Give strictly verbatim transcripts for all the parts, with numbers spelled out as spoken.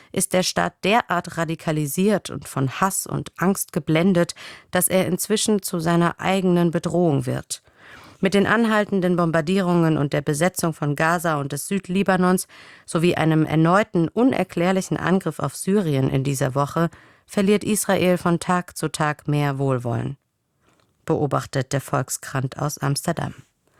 ist der Staat derart radikalisiert und von Hass und Angst geblendet, dass er inzwischen zu seiner eigenen Bedrohung wird. Mit den anhaltenden Bombardierungen und der Besetzung von Gaza und des Südlibanons sowie einem erneuten unerklärlichen Angriff auf Syrien in dieser Woche verliert Israel von Tag zu Tag mehr Wohlwollen, beobachtet der Volkskrant aus Amsterdam.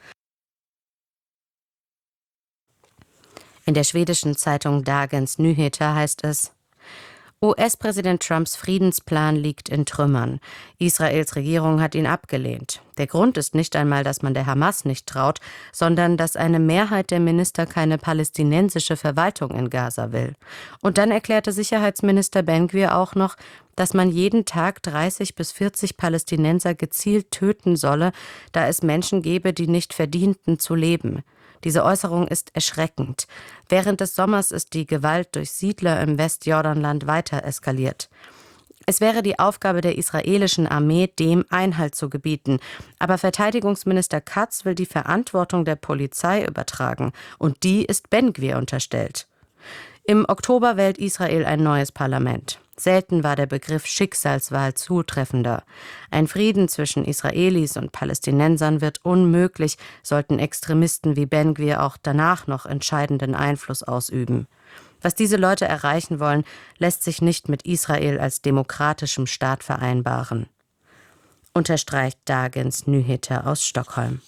In der schwedischen Zeitung Dagens Nyheter heißt es: U S-Präsident Trumps Friedensplan liegt in Trümmern. Israels Regierung hat ihn abgelehnt. Der Grund ist nicht einmal, dass man der Hamas nicht traut, sondern dass eine Mehrheit der Minister keine palästinensische Verwaltung in Gaza will. Und dann erklärte Sicherheitsminister Ben-Gvir auch noch, dass man jeden Tag dreißig bis vierzig Palästinenser gezielt töten solle, da es Menschen gebe, die nicht verdienten zu leben. Diese Äußerung ist erschreckend. Während des Sommers ist die Gewalt durch Siedler im Westjordanland weiter eskaliert. Es wäre die Aufgabe der israelischen Armee, dem Einhalt zu gebieten. Aber Verteidigungsminister Katz will die Verantwortung der Polizei übertragen. Und die ist Ben-Gvir unterstellt. Im Oktober wählt Israel ein neues Parlament. Selten war der Begriff Schicksalswahl zutreffender. Ein Frieden zwischen Israelis und Palästinensern wird unmöglich, sollten Extremisten wie Ben-Gvir auch danach noch entscheidenden Einfluss ausüben. Was diese Leute erreichen wollen, lässt sich nicht mit Israel als demokratischem Staat vereinbaren, unterstreicht Dagens Nyheter aus Stockholm.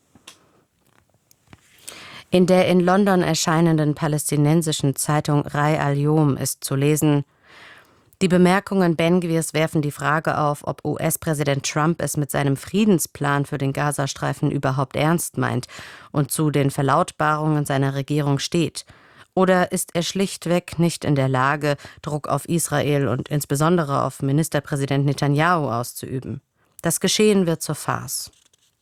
In der in London erscheinenden palästinensischen Zeitung Rai al-Yom ist zu lesen: Die Bemerkungen Ben-Gvirs werfen die Frage auf, ob U S-Präsident Trump es mit seinem Friedensplan für den Gazastreifen überhaupt ernst meint und zu den Verlautbarungen seiner Regierung steht. Oder ist er schlichtweg nicht in der Lage, Druck auf Israel und insbesondere auf Ministerpräsident Netanyahu auszuüben? Das Geschehen wird zur Farce.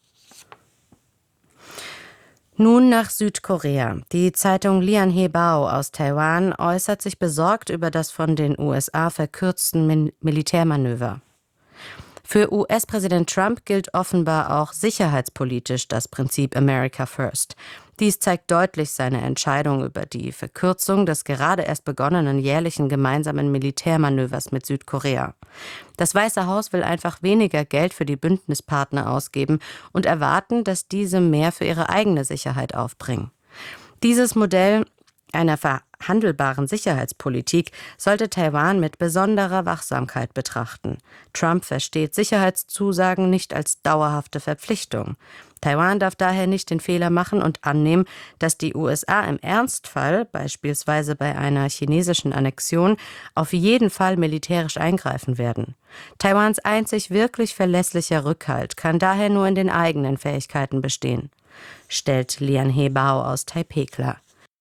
Nun nach Südkorea. Die Zeitung Lianhe Bao aus Taiwan äußert sich besorgt über das von den U S A verkürzten Min- Militärmanöver. Für U S-Präsident Trump gilt offenbar auch sicherheitspolitisch das Prinzip America First. Dies zeigt deutlich seine Entscheidung über die Verkürzung des gerade erst begonnenen jährlichen gemeinsamen Militärmanövers mit Südkorea. Das Weiße Haus will einfach weniger Geld für die Bündnispartner ausgeben und erwarten, dass diese mehr für ihre eigene Sicherheit aufbringen. Dieses Modell einer verhandelbaren Sicherheitspolitik sollte Taiwan mit besonderer Wachsamkeit betrachten. Trump versteht Sicherheitszusagen nicht als dauerhafte Verpflichtung. Taiwan darf daher nicht den Fehler machen und annehmen, dass die U S A im Ernstfall, beispielsweise bei einer chinesischen Annexion, auf jeden Fall militärisch eingreifen werden. Taiwans einzig wirklich verlässlicher Rückhalt kann daher nur in den eigenen Fähigkeiten bestehen, stellt Lianhe Bao aus Taipeh klar.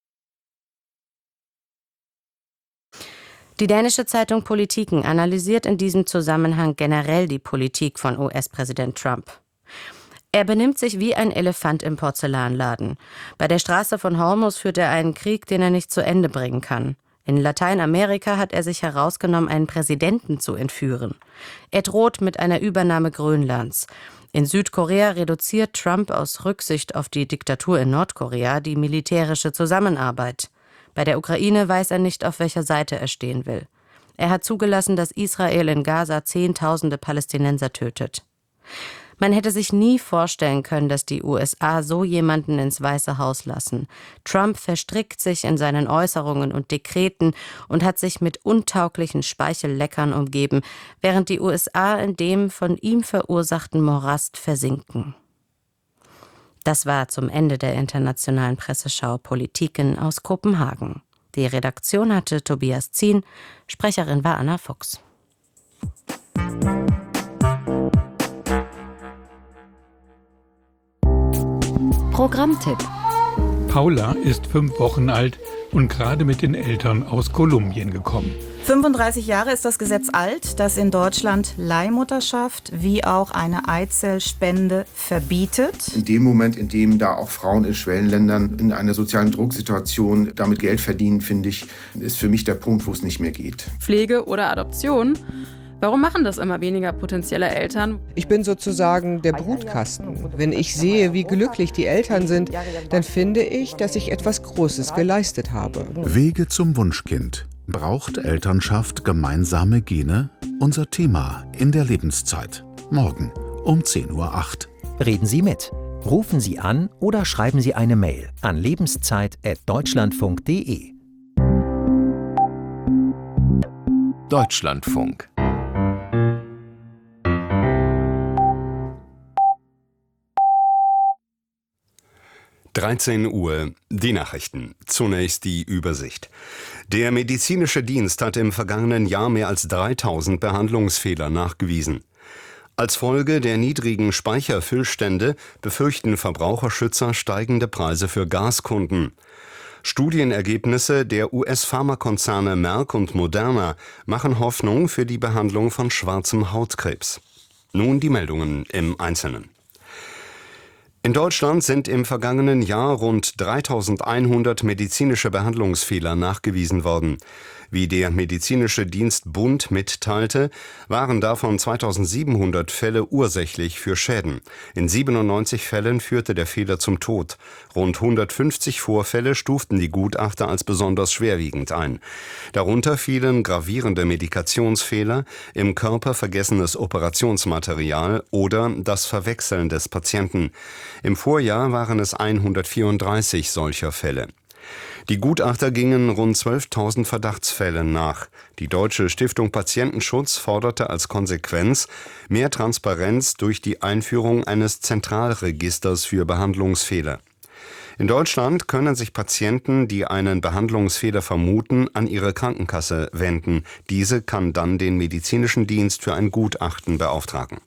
Die dänische Zeitung Politiken analysiert in diesem Zusammenhang generell die Politik von U S-Präsident Trump. Er benimmt sich wie ein Elefant im Porzellanladen. Bei der Straße von Hormuz führt er einen Krieg, den er nicht zu Ende bringen kann. In Lateinamerika hat er sich herausgenommen, einen Präsidenten zu entführen. Er droht mit einer Übernahme Grönlands. In Südkorea reduziert Trump aus Rücksicht auf die Diktatur in Nordkorea die militärische Zusammenarbeit. Bei der Ukraine weiß er nicht, auf welcher Seite er stehen will. Er hat zugelassen, dass Israel in Gaza Zehntausende Palästinenser tötet. Man hätte sich nie vorstellen können, dass die U S A so jemanden ins Weiße Haus lassen. Trump verstrickt sich in seinen Äußerungen und Dekreten und hat sich mit untauglichen Speichelleckern umgeben, während die U S A in dem von ihm verursachten Morast versinken. Das war zum Ende der internationalen Presseschau Politiken aus Kopenhagen. Die Redaktion hatte Tobias Zien, Sprecherin war Anna Fuchs. Programmtipp. Paula ist fünf Wochen alt und gerade mit den Eltern aus Kolumbien gekommen. fünfunddreißig Jahre ist das Gesetz alt, das in Deutschland Leihmutterschaft wie auch eine Eizellspende verbietet. In dem Moment, in dem da auch Frauen in Schwellenländern in einer sozialen Drucksituation damit Geld verdienen, finde ich, ist für mich der Punkt, wo es nicht mehr geht. Pflege oder Adoption? Warum machen das immer weniger potenzielle Eltern? Ich bin sozusagen der Brutkasten. Wenn ich sehe, wie glücklich die Eltern sind, dann finde ich, dass ich etwas Großes geleistet habe. Wege zum Wunschkind. Braucht Elternschaft gemeinsame Gene? Unser Thema in der Lebenszeit. Morgen um zehn Uhr acht. Reden Sie mit. Rufen Sie an oder schreiben Sie eine Mail an lebenszeit at deutschlandfunk punkt de. Deutschlandfunk. dreizehn Uhr, die Nachrichten. Zunächst die Übersicht. Der medizinische Dienst hat im vergangenen Jahr mehr als dreitausend Behandlungsfehler nachgewiesen. Als Folge der niedrigen Speicherfüllstände befürchten Verbraucherschützer steigende Preise für Gaskunden. Studienergebnisse der U S-Pharmakonzerne Merck und Moderna machen Hoffnung für die Behandlung von schwarzem Hautkrebs. Nun die Meldungen im Einzelnen. In Deutschland sind im vergangenen Jahr rund dreitausendeinhundert medizinische Behandlungsfehler nachgewiesen worden. Wie der Medizinische Dienst Bund mitteilte, waren davon zweitausendsiebenhundert Fälle ursächlich für Schäden. In siebenundneunzig Fällen führte der Fehler zum Tod. Rund hundertfünfzig Vorfälle stuften die Gutachter als besonders schwerwiegend ein. Darunter fielen gravierende Medikationsfehler, im Körper vergessenes Operationsmaterial oder das Verwechseln des Patienten. Im Vorjahr waren es hundertvierunddreißig solcher Fälle. Die Gutachter gingen rund zwölftausend Verdachtsfällen nach. Die Deutsche Stiftung Patientenschutz forderte als Konsequenz mehr Transparenz durch die Einführung eines Zentralregisters für Behandlungsfehler. In Deutschland können sich Patienten, die einen Behandlungsfehler vermuten, an ihre Krankenkasse wenden. Diese kann dann den medizinischen Dienst für ein Gutachten beauftragen.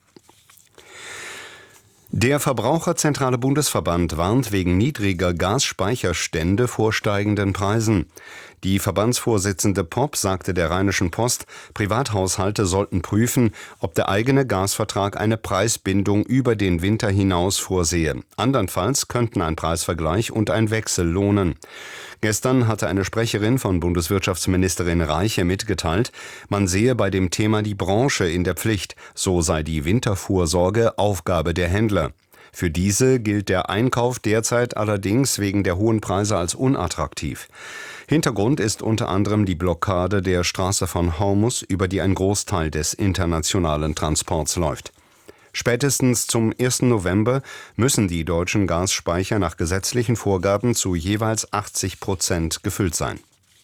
Der Verbraucherzentrale Bundesverband warnt wegen niedriger Gasspeicherstände vor steigenden Preisen. Die Verbandsvorsitzende Popp sagte der Rheinischen Post, Privathaushalte sollten prüfen, ob der eigene Gasvertrag eine Preisbindung über den Winter hinaus vorsehe. Andernfalls könnten ein Preisvergleich und ein Wechsel lohnen. Gestern hatte eine Sprecherin von Bundeswirtschaftsministerin Reiche mitgeteilt, man sehe bei dem Thema die Branche in der Pflicht, so sei die Wintervorsorge Aufgabe der Händler. Für diese gilt der Einkauf derzeit allerdings wegen der hohen Preise als unattraktiv. Hintergrund ist unter anderem die Blockade der Straße von Hormuz, über die ein Großteil des internationalen Transports läuft. Spätestens zum ersten November müssen die deutschen Gasspeicher nach gesetzlichen Vorgaben zu jeweils achtzig Prozent gefüllt sein.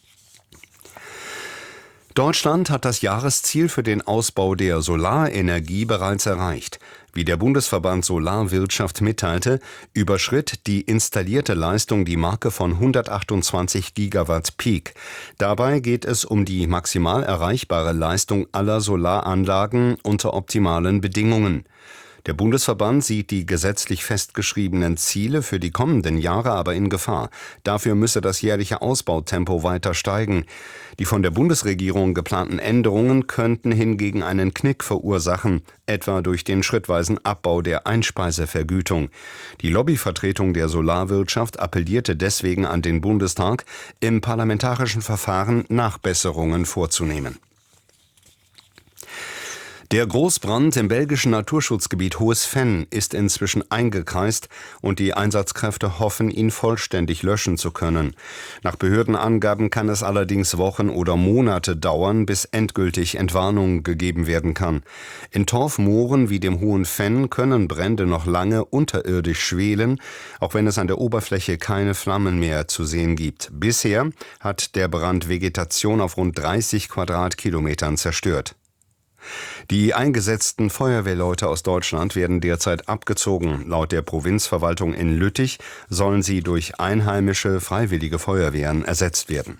Deutschland hat das Jahresziel für den Ausbau der Solarenergie bereits erreicht. Wie der Bundesverband Solarwirtschaft mitteilte, überschritt die installierte Leistung die Marke von hundertachtundzwanzig Gigawatt Peak. Dabei geht es um die maximal erreichbare Leistung aller Solaranlagen unter optimalen Bedingungen. Der Bundesverband sieht die gesetzlich festgeschriebenen Ziele für die kommenden Jahre aber in Gefahr. Dafür müsse das jährliche Ausbautempo weiter steigen. Die von der Bundesregierung geplanten Änderungen könnten hingegen einen Knick verursachen, etwa durch den schrittweisen Abbau der Einspeisevergütung. Die Lobbyvertretung der Solarwirtschaft appellierte deswegen an den Bundestag, im parlamentarischen Verfahren Nachbesserungen vorzunehmen. Der Großbrand im belgischen Naturschutzgebiet Hohes Venn ist inzwischen eingekreist und die Einsatzkräfte hoffen, ihn vollständig löschen zu können. Nach Behördenangaben kann es allerdings Wochen oder Monate dauern, bis endgültig Entwarnung gegeben werden kann. In Torfmooren wie dem Hohen Venn können Brände noch lange unterirdisch schwelen, auch wenn es an der Oberfläche keine Flammen mehr zu sehen gibt. Bisher hat der Brand Vegetation auf rund dreißig Quadratkilometern zerstört. Die eingesetzten Feuerwehrleute aus Deutschland werden derzeit abgezogen. Laut der Provinzverwaltung in Lüttich sollen sie durch einheimische freiwillige Feuerwehren ersetzt werden.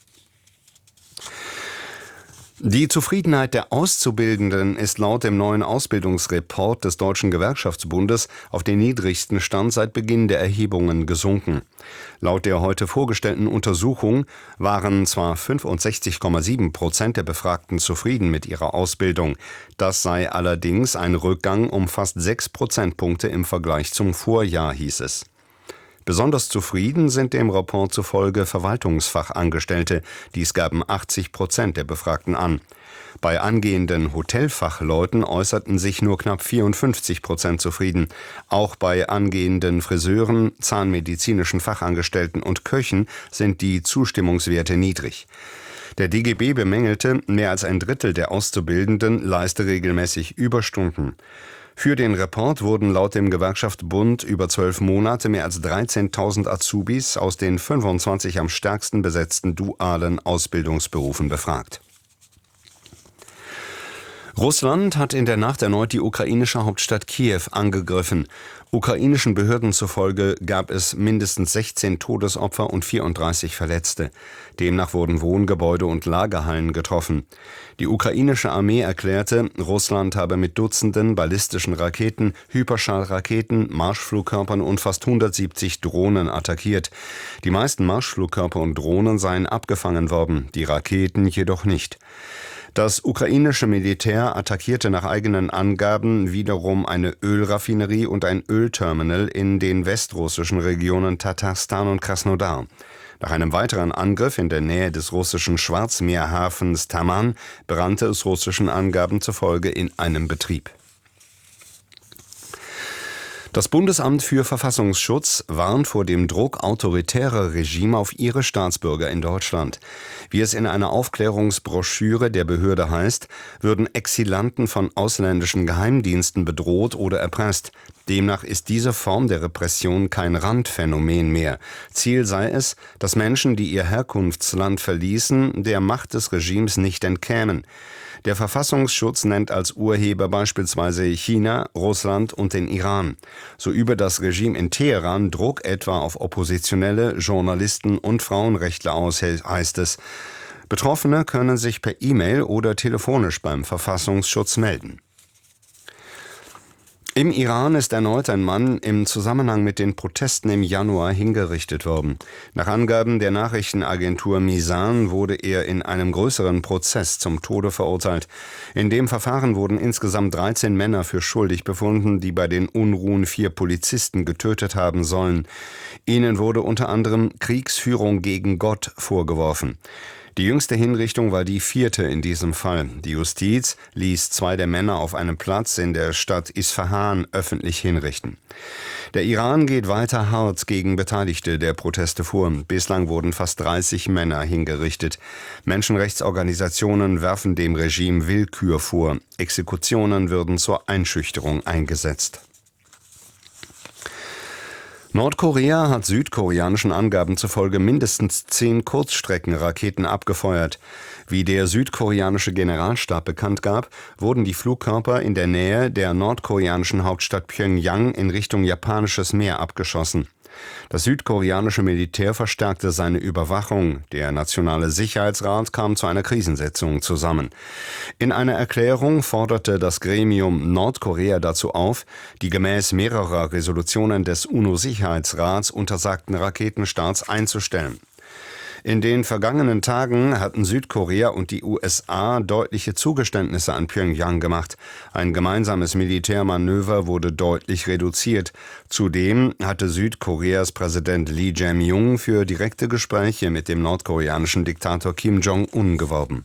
Die Zufriedenheit der Auszubildenden ist laut dem neuen Ausbildungsreport des Deutschen Gewerkschaftsbundes auf den niedrigsten Stand seit Beginn der Erhebungen gesunken. Laut der heute vorgestellten Untersuchung waren zwar fünfundsechzig Komma sieben Prozent der Befragten zufrieden mit ihrer Ausbildung. Das sei allerdings ein Rückgang um fast sechs Prozentpunkte im Vergleich zum Vorjahr, hieß es. Besonders zufrieden sind dem Rapport zufolge Verwaltungsfachangestellte. Dies gaben achtzig Prozent der Befragten an. Bei angehenden Hotelfachleuten äußerten sich nur knapp vierundfünfzig Prozent zufrieden. Auch bei angehenden Friseuren, zahnmedizinischen Fachangestellten und Köchen sind die Zustimmungswerte niedrig. Der D G B bemängelte, mehr als ein Drittel der Auszubildenden leiste regelmäßig Überstunden. Für den Report wurden laut dem Gewerkschaftsbund über zwölf Monate mehr als dreizehntausend Azubis aus den fünfundzwanzig am stärksten besetzten dualen Ausbildungsberufen befragt. Russland hat in der Nacht erneut die ukrainische Hauptstadt Kiew angegriffen. Ukrainischen Behörden zufolge gab es mindestens sechzehn Todesopfer und vierunddreißig Verletzte. Demnach wurden Wohngebäude und Lagerhallen getroffen. Die ukrainische Armee erklärte, Russland habe mit Dutzenden ballistischen Raketen, Hyperschallraketen, Marschflugkörpern und fast hundertsiebzig Drohnen attackiert. Die meisten Marschflugkörper und Drohnen seien abgefangen worden, die Raketen jedoch nicht. Das ukrainische Militär attackierte nach eigenen Angaben wiederum eine Ölraffinerie und ein Ölterminal in den westrussischen Regionen Tatarstan und Krasnodar. Nach einem weiteren Angriff in der Nähe des russischen Schwarzmeerhafens Taman brannte es russischen Angaben zufolge in einem Betrieb. Das Bundesamt für Verfassungsschutz warnt vor dem Druck autoritärer Regime auf ihre Staatsbürger in Deutschland. Wie es in einer Aufklärungsbroschüre der Behörde heißt, würden Exilanten von ausländischen Geheimdiensten bedroht oder erpresst. Demnach ist diese Form der Repression kein Randphänomen mehr. Ziel sei es, dass Menschen, die ihr Herkunftsland verließen, der Macht des Regimes nicht entkämen. Der Verfassungsschutz nennt als Urheber beispielsweise China, Russland und den Iran. So übe das Regime in Teheran Druck etwa auf Oppositionelle, Journalisten und Frauenrechtler aus, heißt es. Betroffene können sich per E-Mail oder telefonisch beim Verfassungsschutz melden. Im Iran ist erneut ein Mann im Zusammenhang mit den Protesten im Januar hingerichtet worden. Nach Angaben der Nachrichtenagentur Mizan wurde er in einem größeren Prozess zum Tode verurteilt. In dem Verfahren wurden insgesamt dreizehn Männer für schuldig befunden, die bei den Unruhen vier Polizisten getötet haben sollen. Ihnen wurde unter anderem Kriegsführung gegen Gott vorgeworfen. Die jüngste Hinrichtung war die vierte in diesem Fall. Die Justiz ließ zwei der Männer auf einem Platz in der Stadt Isfahan öffentlich hinrichten. Der Iran geht weiter hart gegen Beteiligte der Proteste vor. Bislang wurden fast dreißig Männer hingerichtet. Menschenrechtsorganisationen werfen dem Regime Willkür vor. Exekutionen würden zur Einschüchterung eingesetzt. Nordkorea hat südkoreanischen Angaben zufolge mindestens zehn Kurzstreckenraketen abgefeuert. Wie der südkoreanische Generalstab bekannt gab, wurden die Flugkörper in der Nähe der nordkoreanischen Hauptstadt Pjöngjang in Richtung japanisches Meer abgeschossen. Das südkoreanische Militär verstärkte seine Überwachung. Der Nationale Sicherheitsrat kam zu einer Krisensitzung zusammen. In einer Erklärung forderte das Gremium Nordkorea dazu auf, die gemäß mehrerer Resolutionen des UNO-Sicherheitsrats untersagten Raketenstarts einzustellen. In den vergangenen Tagen hatten Südkorea und die U S A deutliche Zugeständnisse an Pjöngjang gemacht. Ein gemeinsames Militärmanöver wurde deutlich reduziert. Zudem hatte Südkoreas Präsident Lee Jae-myung für direkte Gespräche mit dem nordkoreanischen Diktator Kim Jong-un geworben.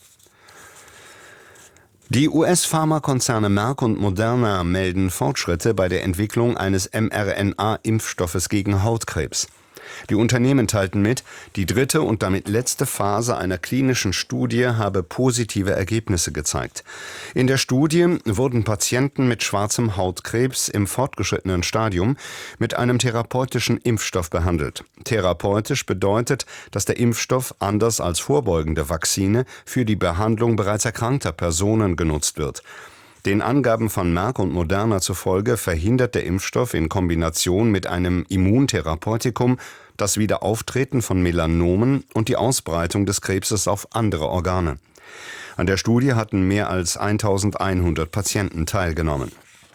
Die U S-Pharmakonzerne Merck und Moderna melden Fortschritte bei der Entwicklung eines mRNA-Impfstoffes gegen Hautkrebs. Die Unternehmen teilten mit, die dritte und damit letzte Phase einer klinischen Studie habe positive Ergebnisse gezeigt. In der Studie wurden Patienten mit schwarzem Hautkrebs im fortgeschrittenen Stadium mit einem therapeutischen Impfstoff behandelt. Therapeutisch bedeutet, dass der Impfstoff anders als vorbeugende Vakzine für die Behandlung bereits erkrankter Personen genutzt wird. Den Angaben von Merck und Moderna zufolge verhindert der Impfstoff in Kombination mit einem Immuntherapeutikum das Wiederauftreten von Melanomen und die Ausbreitung des Krebses auf andere Organe. An der Studie hatten mehr als eintausendeinhundert Patienten teilgenommen.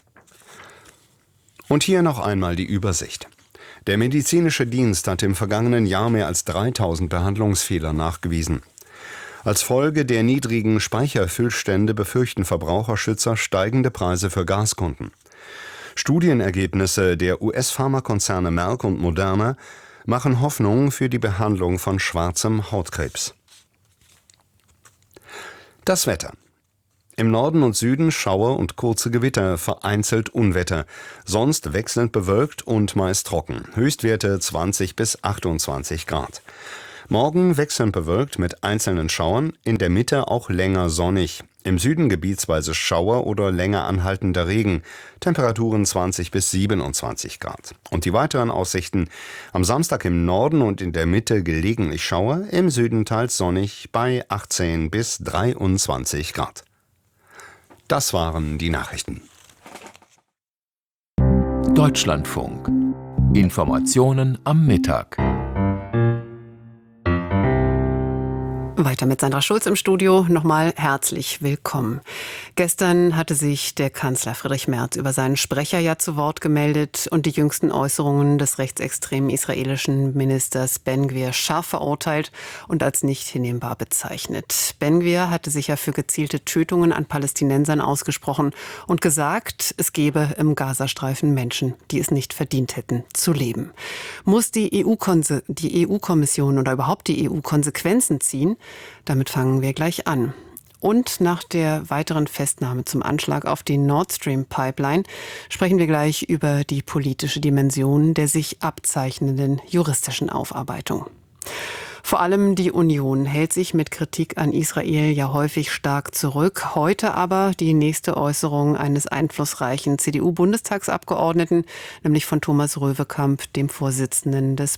Und hier noch einmal die Übersicht. Der medizinische Dienst hat im vergangenen Jahr mehr als dreitausend Behandlungsfehler nachgewiesen. Als Folge der niedrigen Speicherfüllstände befürchten Verbraucherschützer steigende Preise für Gaskunden. Studienergebnisse der U S-Pharmakonzerne Merck und Moderna machen Hoffnung für die Behandlung von schwarzem Hautkrebs. Das Wetter. Im Norden und Süden Schauer und kurze Gewitter, vereinzelt Unwetter. Sonst wechselnd bewölkt und meist trocken. Höchstwerte zwanzig bis achtundzwanzig Grad. Morgen wechselnd bewölkt mit einzelnen Schauern, in der Mitte auch länger sonnig. Im Süden gebietsweise Schauer oder länger anhaltender Regen. Temperaturen zwanzig bis siebenundzwanzig Grad. Und die weiteren Aussichten: am Samstag im Norden und in der Mitte gelegentlich Schauer, im Süden teils sonnig bei achtzehn bis dreiundzwanzig Grad. Das waren die Nachrichten. Deutschlandfunk. Informationen am Mittag. Weiter mit Sandra Schulz im Studio. Nochmal herzlich willkommen. Gestern hatte sich der Kanzler Friedrich Merz über seinen Sprecher ja zu Wort gemeldet und die jüngsten Äußerungen des rechtsextremen israelischen Ministers Ben-Gvir scharf verurteilt und als nicht hinnehmbar bezeichnet. Ben-Gvir hatte sich ja für gezielte Tötungen an Palästinensern ausgesprochen und gesagt, es gebe im Gazastreifen Menschen, die es nicht verdient hätten, zu leben. Muss die E U-Konse- die E U-Kommission oder überhaupt die E U Konsequenzen ziehen? Damit fangen wir gleich an. Und nach der weiteren Festnahme zum Anschlag auf die Nord Stream Pipeline sprechen wir gleich über die politische Dimension der sich abzeichnenden juristischen Aufarbeitung. Vor allem die Union hält sich mit Kritik an Israel ja häufig stark zurück. Heute aber die nächste Äußerung eines einflussreichen C D U-Bundestagsabgeordneten, nämlich von Thomas Röwekamp, dem Vorsitzenden des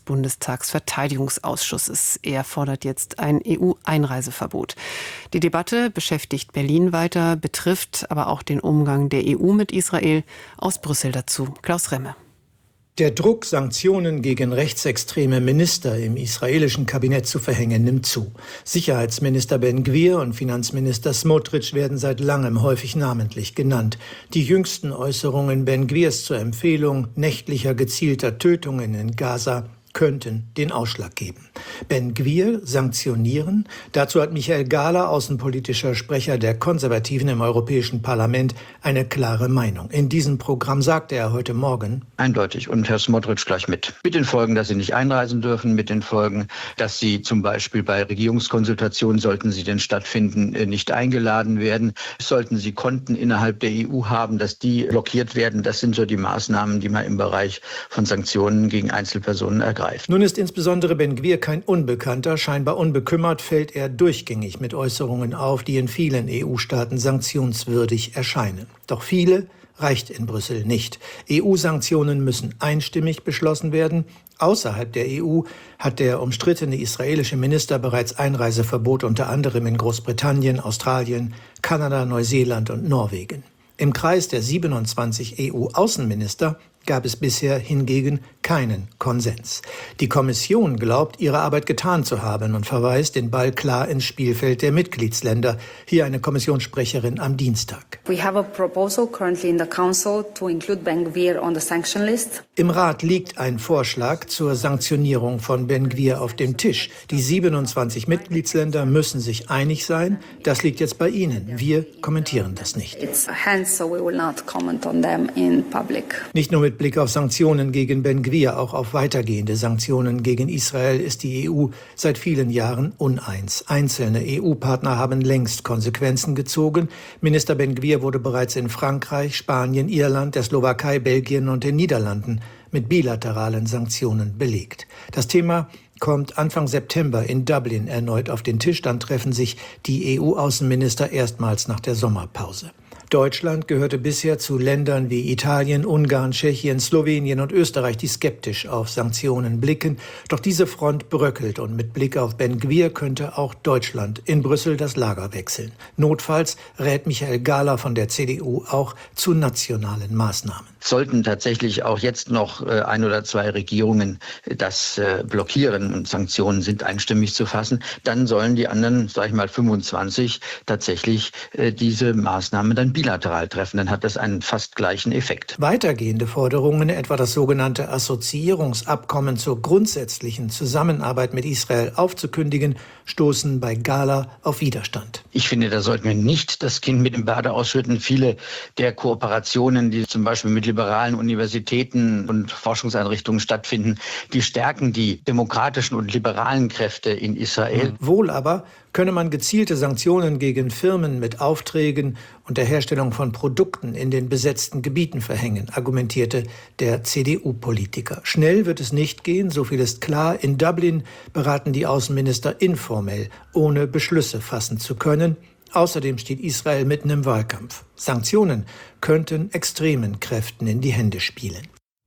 Bundestagsverteidigungsausschusses. Er fordert jetzt ein E U-Einreiseverbot. Die Debatte beschäftigt Berlin weiter, betrifft aber auch den Umgang der E U mit Israel. Aus Brüssel dazu Klaus Remme. Der Druck, Sanktionen gegen rechtsextreme Minister im israelischen Kabinett zu verhängen, nimmt zu. Sicherheitsminister Ben-Gvir und Finanzminister Smotrich werden seit langem häufig namentlich genannt. Die jüngsten Äußerungen Ben-Gvirs zur Empfehlung nächtlicher gezielter Tötungen in Gaza könnten den Ausschlag geben. Ben-Gvir sanktionieren? Dazu hat Michael Gahler, außenpolitischer Sprecher der Konservativen im Europäischen Parlament, eine klare Meinung. In diesem Programm sagte er heute Morgen: Eindeutig, und Herr Smotrich gleich mit. Mit den Folgen, dass sie nicht einreisen dürfen, mit den Folgen, dass sie zum Beispiel bei Regierungskonsultationen, sollten sie denn stattfinden, nicht eingeladen werden. Sollten sie Konten innerhalb der E U haben, dass die blockiert werden. Das sind so die Maßnahmen, die man im Bereich von Sanktionen gegen Einzelpersonen ergreift. Nun ist insbesondere Ben-Gvir kein Unbekannter. Scheinbar unbekümmert fällt er durchgängig mit Äußerungen auf, die in vielen E U-Staaten sanktionswürdig erscheinen. Doch viele reicht in Brüssel nicht. E U-Sanktionen müssen einstimmig beschlossen werden. Außerhalb der E U hat der umstrittene israelische Minister bereits Einreiseverbot unter anderem in Großbritannien, Australien, Kanada, Neuseeland und Norwegen. Im Kreis der siebenundzwanzig E U-Außenminister gab es bisher hingegen keinen Konsens. Die Kommission glaubt, ihre Arbeit getan zu haben und verweist den Ball klar ins Spielfeld der Mitgliedsländer. Hier eine Kommissionssprecherin am Dienstag. We have a proposal currently in the Council to include Ben-Gvir on the sanction list. Im Rat liegt ein Vorschlag zur Sanktionierung von Ben-Gvir auf dem Tisch. Die siebenundzwanzig Mitgliedsländer müssen sich einig sein. Das liegt jetzt bei Ihnen. Wir kommentieren das nicht. It's hands, so we will not comment on them in public. Nicht nur mit Blick auf Sanktionen gegen Ben-Gvir, auch auf weitergehende Sanktionen gegen Israel ist die E U seit vielen Jahren uneins. Einzelne E U-Partner haben längst Konsequenzen gezogen. Minister Ben-Gvir wurde bereits in Frankreich, Spanien, Irland, der Slowakei, Belgien und den Niederlanden mit bilateralen Sanktionen belegt. Das Thema kommt Anfang September in Dublin erneut auf den Tisch. Dann treffen sich die E U-Außenminister erstmals nach der Sommerpause. Deutschland gehörte bisher zu Ländern wie Italien, Ungarn, Tschechien, Slowenien und Österreich, die skeptisch auf Sanktionen blicken. Doch diese Front bröckelt und mit Blick auf Ben-Gvir könnte auch Deutschland in Brüssel das Lager wechseln. Notfalls rät Michael Gahler von der C D U auch zu nationalen Maßnahmen. Sollten tatsächlich auch jetzt noch äh, ein oder zwei Regierungen das äh, blockieren und Sanktionen sind einstimmig zu fassen, dann sollen die anderen, sag ich mal, fünfundzwanzig tatsächlich äh, diese Maßnahmen dann bilateral treffen. Dann hat das einen fast gleichen Effekt. Weitergehende Forderungen, etwa das sogenannte Assoziierungsabkommen zur grundsätzlichen Zusammenarbeit mit Israel aufzukündigen, stoßen bei Gahler auf Widerstand. Ich finde, da sollten wir nicht das Kind mit dem Bade ausschütten. Viele der Kooperationen, die zum Beispiel mit liberalen Universitäten und Forschungseinrichtungen stattfinden, die stärken die demokratischen und liberalen Kräfte in Israel. Wohl aber könne man gezielte Sanktionen gegen Firmen mit Aufträgen und der Herstellung von Produkten in den besetzten Gebieten verhängen, argumentierte der C D U-Politiker. Schnell wird es nicht gehen, so viel ist klar. In Dublin beraten die Außenminister informell, ohne Beschlüsse fassen zu können. Außerdem steht Israel mitten im Wahlkampf. Sanktionen könnten extremen Kräften in die Hände spielen.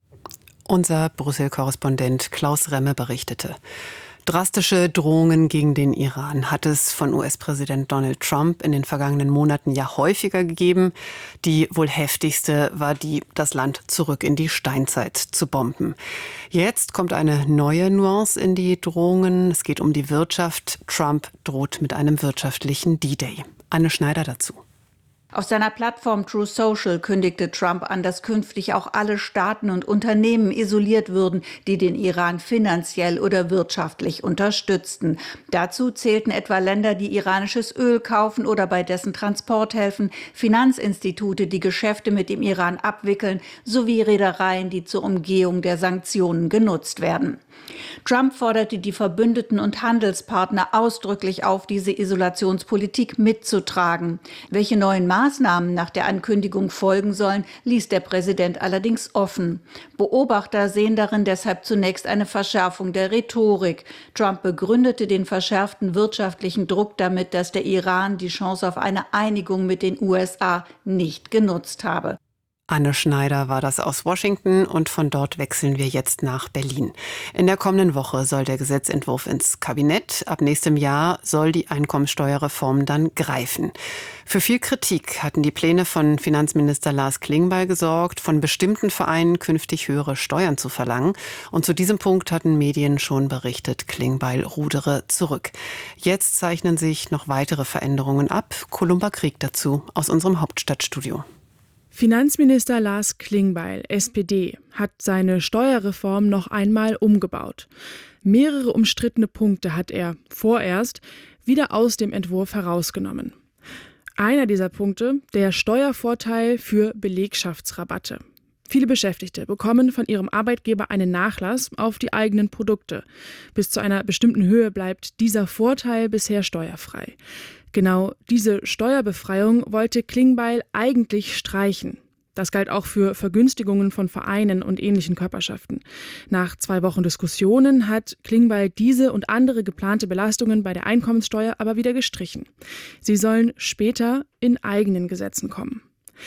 Unser Brüssel-Korrespondent Klaus Remme berichtete. Drastische Drohungen gegen den Iran hat es von U S-Präsident Donald Trump in den vergangenen Monaten ja häufiger gegeben. Die wohl heftigste war die, das Land zurück in die Steinzeit zu bomben. Jetzt kommt eine neue Nuance in die Drohungen. Es geht um die Wirtschaft. Trump droht mit einem wirtschaftlichen D-Day. Anne Schneider dazu. Auf seiner Plattform True Social kündigte Trump an, dass künftig auch alle Staaten und Unternehmen isoliert würden, die den Iran finanziell oder wirtschaftlich unterstützten. Dazu zählten etwa Länder, die iranisches Öl kaufen oder bei dessen Transport helfen, Finanzinstitute, die Geschäfte mit dem Iran abwickeln, sowie Reedereien, die zur Umgehung der Sanktionen genutzt werden. Trump forderte die Verbündeten und Handelspartner ausdrücklich auf, diese Isolationspolitik mitzutragen. Welche neuen Maßnahmen nach der Ankündigung folgen sollen, ließ der Präsident allerdings offen. Beobachter sehen darin deshalb zunächst eine Verschärfung der Rhetorik. Trump begründete den verschärften wirtschaftlichen Druck damit, dass der Iran die Chance auf eine Einigung mit den U S A nicht genutzt habe. Anne Schneider war das aus Washington und von dort wechseln wir jetzt nach Berlin. In der kommenden Woche soll der Gesetzentwurf ins Kabinett. Ab nächstem Jahr soll die Einkommensteuerreform dann greifen. Für viel Kritik hatten die Pläne von Finanzminister Lars Klingbeil gesorgt, von bestimmten Vereinen künftig höhere Steuern zu verlangen. Und zu diesem Punkt hatten Medien schon berichtet, Klingbeil rudere zurück. Jetzt zeichnen sich noch weitere Veränderungen ab. Columba Krieg dazu aus unserem Hauptstadtstudio. Finanzminister Lars Klingbeil, S P D, hat seine Steuerreform noch einmal umgebaut. Mehrere umstrittene Punkte hat er vorerst wieder aus dem Entwurf herausgenommen. Einer dieser Punkte, der Steuervorteil für Belegschaftsrabatte. Viele Beschäftigte bekommen von ihrem Arbeitgeber einen Nachlass auf die eigenen Produkte. Bis zu einer bestimmten Höhe bleibt dieser Vorteil bisher steuerfrei. Genau diese Steuerbefreiung wollte Klingbeil eigentlich streichen. Das galt auch für Vergünstigungen von Vereinen und ähnlichen Körperschaften. Nach zwei Wochen Diskussionen hat Klingbeil diese und andere geplante Belastungen bei der Einkommenssteuer aber wieder gestrichen. Sie sollen später in eigenen Gesetzen kommen.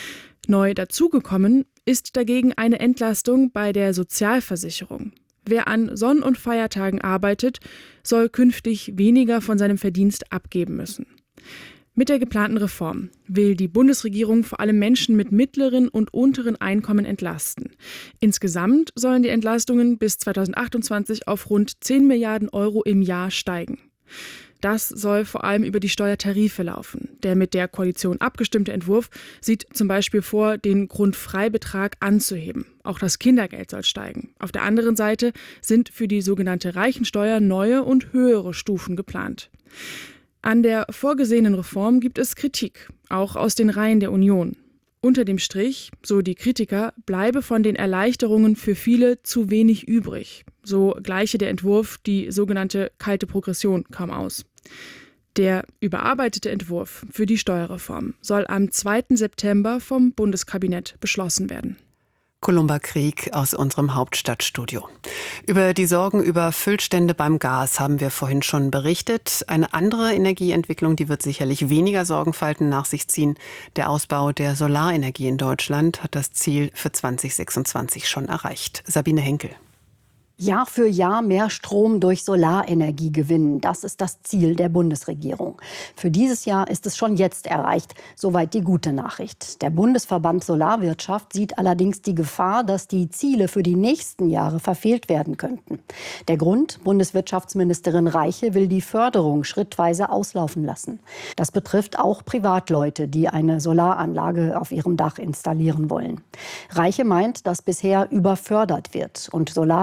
Neu dazugekommen ist dagegen eine Entlastung bei der Sozialversicherung. Wer an Sonn- und Feiertagen arbeitet, soll künftig weniger von seinem Verdienst abgeben müssen. Mit der geplanten Reform will die Bundesregierung vor allem Menschen mit mittleren und unteren Einkommen entlasten. Insgesamt sollen die Entlastungen bis zweitausendachtundzwanzig auf rund zehn Milliarden Euro im Jahr steigen. Das soll vor allem über die Steuertarife laufen. Der mit der Koalition abgestimmte Entwurf sieht zum Beispiel vor, den Grundfreibetrag anzuheben. Auch das Kindergeld soll steigen. Auf der anderen Seite sind für die sogenannte Reichensteuer neue und höhere Stufen geplant. An der vorgesehenen Reform gibt es Kritik, auch aus den Reihen der Union. Unter dem Strich, so die Kritiker, bleibe von den Erleichterungen für viele zu wenig übrig. So gleiche der Entwurf die sogenannte kalte Progression kaum aus. Der überarbeitete Entwurf für die Steuerreform soll am zweiten September vom Bundeskabinett beschlossen werden. Columba Krieg aus unserem Hauptstadtstudio. Über die Sorgen über Füllstände beim Gas haben wir vorhin schon berichtet. Eine andere Energieentwicklung, die wird sicherlich weniger Sorgenfalten nach sich ziehen. Der Ausbau der Solarenergie in Deutschland hat das Ziel für zwanzig sechsundzwanzig schon erreicht. Sabine Henkel. Jahr für Jahr mehr Strom durch Solarenergie gewinnen. Das ist das Ziel der Bundesregierung. Für dieses Jahr ist es schon jetzt erreicht. Soweit die gute Nachricht. Der Bundesverband Solarwirtschaft sieht allerdings die Gefahr, dass die Ziele für die nächsten Jahre verfehlt werden könnten. Der Grund? Bundeswirtschaftsministerin Reiche will die Förderung schrittweise auslaufen lassen. Das betrifft auch Privatleute, die eine Solaranlage auf ihrem Dach installieren wollen. Reiche meint, dass bisher überfördert wird und Solaranlagen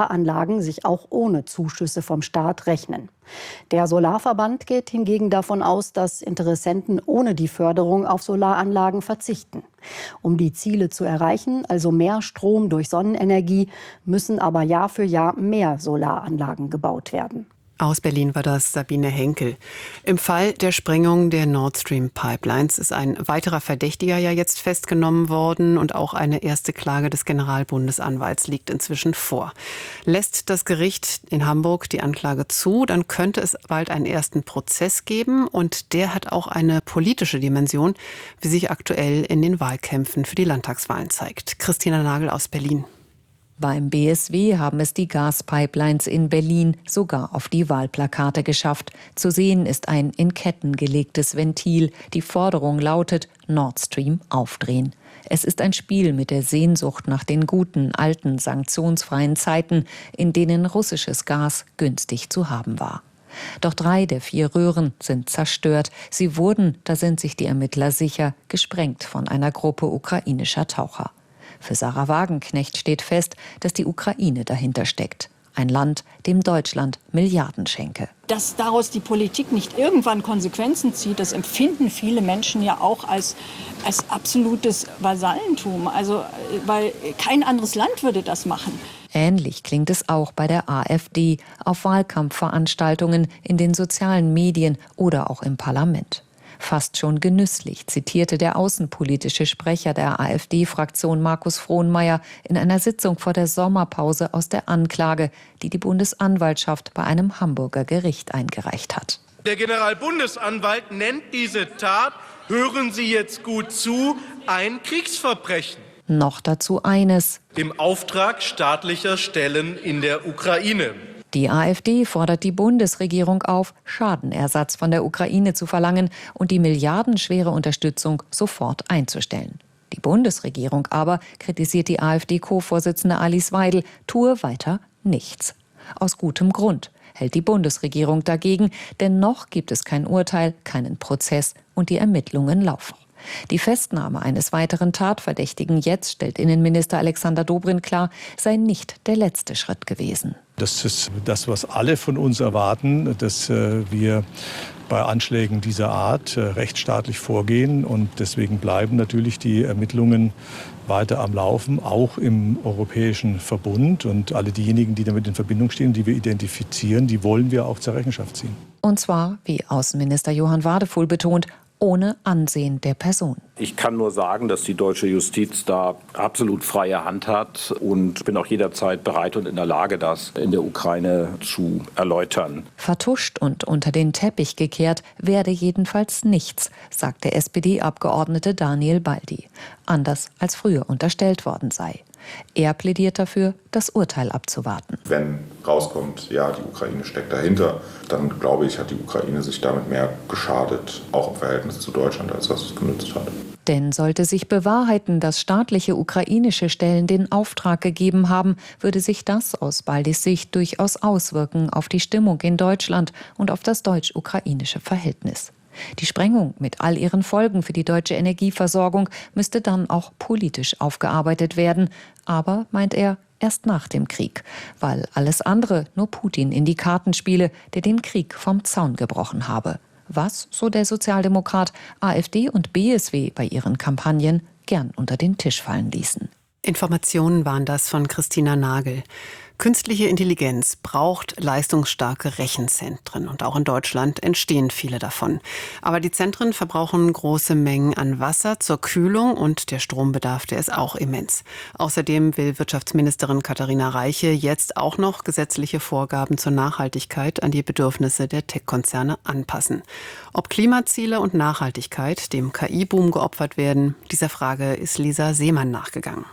Solaranlagen sich auch ohne Zuschüsse vom Staat rechnen. Der Solarverband geht hingegen davon aus, dass Interessenten ohne die Förderung auf Solaranlagen verzichten. Um die Ziele zu erreichen, also mehr Strom durch Sonnenenergie, müssen aber Jahr für Jahr mehr Solaranlagen gebaut werden. Aus Berlin war das Sabine Henkel. Im Fall der Sprengung der Nord Stream Pipelines ist ein weiterer Verdächtiger ja jetzt festgenommen worden und auch eine erste Klage des Generalbundesanwalts liegt inzwischen vor. Lässt das Gericht in Hamburg die Anklage zu, dann könnte es bald einen ersten Prozess geben und der hat auch eine politische Dimension, wie sich aktuell in den Wahlkämpfen für die Landtagswahlen zeigt. Christina Nagel aus Berlin. Beim B S W haben es die Gaspipelines in Berlin sogar auf die Wahlplakate geschafft. Zu sehen ist ein in Ketten gelegtes Ventil. Die Forderung lautet Nord Stream aufdrehen. Es ist ein Spiel mit der Sehnsucht nach den guten, alten, sanktionsfreien Zeiten, in denen russisches Gas günstig zu haben war. Doch drei der vier Röhren sind zerstört. Sie wurden, da sind sich die Ermittler sicher, gesprengt von einer Gruppe ukrainischer Taucher. Für Sarah Wagenknecht steht fest, dass die Ukraine dahinter steckt. Ein Land, dem Deutschland Milliarden schenke. Dass daraus die Politik nicht irgendwann Konsequenzen zieht, das empfinden viele Menschen ja auch als, als absolutes Vasallentum. Also, weil kein anderes Land würde das machen. Ähnlich klingt es auch bei der AfD auf Wahlkampfveranstaltungen, in den sozialen Medien oder auch im Parlament. Fast schon genüsslich zitierte der außenpolitische Sprecher der AfD-Fraktion Markus Frohnmayer in einer Sitzung vor der Sommerpause aus der Anklage, die die Bundesanwaltschaft bei einem Hamburger Gericht eingereicht hat. Der Generalbundesanwalt nennt diese Tat, hören Sie jetzt gut zu, ein Kriegsverbrechen. Noch dazu eines: Im Auftrag staatlicher Stellen in der Ukraine. Die AfD fordert die Bundesregierung auf, Schadenersatz von der Ukraine zu verlangen und die milliardenschwere Unterstützung sofort einzustellen. Die Bundesregierung aber, kritisiert die AfD-Co-Vorsitzende Alice Weidel, tue weiter nichts. Aus gutem Grund hält die Bundesregierung dagegen, denn noch gibt es kein Urteil, keinen Prozess und die Ermittlungen laufen. Die Festnahme eines weiteren Tatverdächtigen jetzt, stellt Innenminister Alexander Dobrindt klar, sei nicht der letzte Schritt gewesen. Das ist das, was alle von uns erwarten, dass wir bei Anschlägen dieser Art rechtsstaatlich vorgehen. Und deswegen bleiben natürlich die Ermittlungen weiter am Laufen, auch im Europäischen Verbund. Und alle diejenigen, die damit in Verbindung stehen, die wir identifizieren, die wollen wir auch zur Rechenschaft ziehen. Und zwar, wie Außenminister Johann Wadefuhl betont, ohne Ansehen der Person. Ich kann nur sagen, dass die deutsche Justiz da absolut freie Hand hat und bin auch jederzeit bereit und in der Lage, das in der Ukraine zu erläutern. Vertuscht und unter den Teppich gekehrt werde jedenfalls nichts, sagt der S P D-Abgeordnete Daniel Baldi. Anders als früher unterstellt worden sei. Er plädiert dafür, das Urteil abzuwarten. Wenn rauskommt, ja, die Ukraine steckt dahinter, dann glaube ich, hat die Ukraine sich damit mehr geschadet, auch im Verhältnis zu Deutschland, als was es genützt hat. Denn sollte sich bewahrheiten, dass staatliche ukrainische Stellen den Auftrag gegeben haben, würde sich das aus Baldis Sicht durchaus auswirken auf die Stimmung in Deutschland und auf das deutsch-ukrainische Verhältnis. Die Sprengung mit all ihren Folgen für die deutsche Energieversorgung müsste dann auch politisch aufgearbeitet werden. Aber, meint er, erst nach dem Krieg, weil alles andere nur Putin in die Karten spiele, der den Krieg vom Zaun gebrochen habe. Was, so der Sozialdemokrat, AfD und B S W bei ihren Kampagnen gern unter den Tisch fallen ließen. Informationen waren das von Christina Nagel. Künstliche Intelligenz braucht leistungsstarke Rechenzentren und auch in Deutschland entstehen viele davon. Aber die Zentren verbrauchen große Mengen an Wasser zur Kühlung und der Strombedarf, der ist auch immens. Außerdem will Wirtschaftsministerin Katharina Reiche jetzt auch noch gesetzliche Vorgaben zur Nachhaltigkeit an die Bedürfnisse der Tech-Konzerne anpassen. Ob Klimaziele und Nachhaltigkeit dem K I-Boom geopfert werden, dieser Frage ist Lisa Seemann nachgegangen.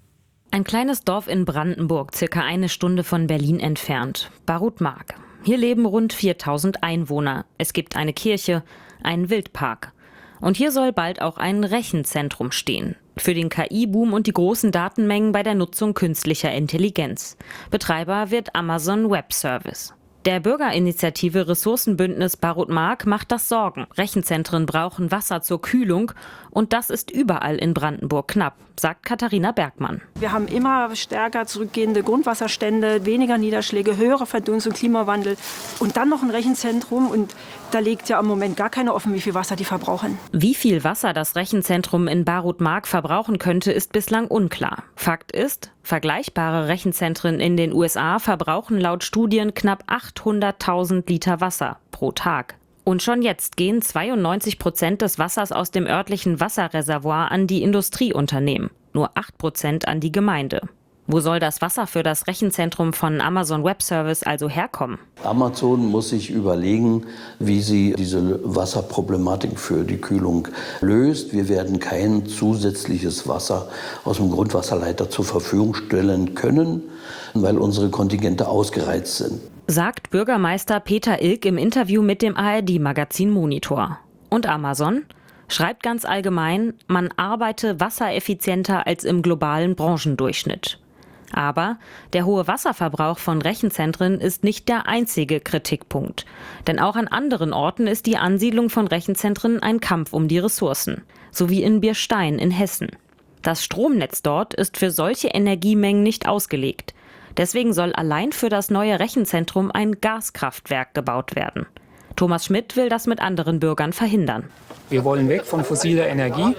Ein kleines Dorf in Brandenburg, circa eine Stunde von Berlin entfernt. Barut-Mark. Hier leben rund viertausend Einwohner. Es gibt eine Kirche, einen Wildpark. Und hier soll bald auch ein Rechenzentrum stehen. Für den K I-Boom und die großen Datenmengen bei der Nutzung künstlicher Intelligenz. Betreiber wird Amazon Web Service. Der Bürgerinitiative Ressourcenbündnis Barut Mark macht das Sorgen. Rechenzentren brauchen Wasser zur Kühlung und das ist überall in Brandenburg knapp, sagt Katharina Bergmann. Wir haben immer stärker zurückgehende Grundwasserstände, weniger Niederschläge, höhere Verdunstung, Klimawandel und dann noch ein Rechenzentrum und da liegt ja im Moment gar keiner offen, wie viel Wasser die verbrauchen. Wie viel Wasser das Rechenzentrum in Barut Mark verbrauchen könnte, ist bislang unklar. Fakt ist, vergleichbare Rechenzentren in den U S A verbrauchen laut Studien knapp achthunderttausend Liter Wasser pro Tag. Und schon jetzt gehen zweiundneunzig Prozent des Wassers aus dem örtlichen Wasserreservoir an die Industrieunternehmen, nur acht Prozent an die Gemeinde. Wo soll das Wasser für das Rechenzentrum von Amazon Web Service also herkommen? Amazon muss sich überlegen, wie sie diese Wasserproblematik für die Kühlung löst. Wir werden kein zusätzliches Wasser aus dem Grundwasserleiter zur Verfügung stellen können, weil unsere Kontingente ausgereizt sind. Sagt Bürgermeister Peter Ilk im Interview mit dem A R D-Magazin Monitor. Und Amazon schreibt ganz allgemein, man arbeite wassereffizienter als im globalen Branchendurchschnitt. Aber der hohe Wasserverbrauch von Rechenzentren ist nicht der einzige Kritikpunkt. Denn auch an anderen Orten ist die Ansiedlung von Rechenzentren ein Kampf um die Ressourcen. So wie in Bierstein in Hessen. Das Stromnetz dort ist für solche Energiemengen nicht ausgelegt. Deswegen soll allein für das neue Rechenzentrum ein Gaskraftwerk gebaut werden. Thomas Schmidt will das mit anderen Bürgern verhindern. Wir wollen weg von fossiler Energie.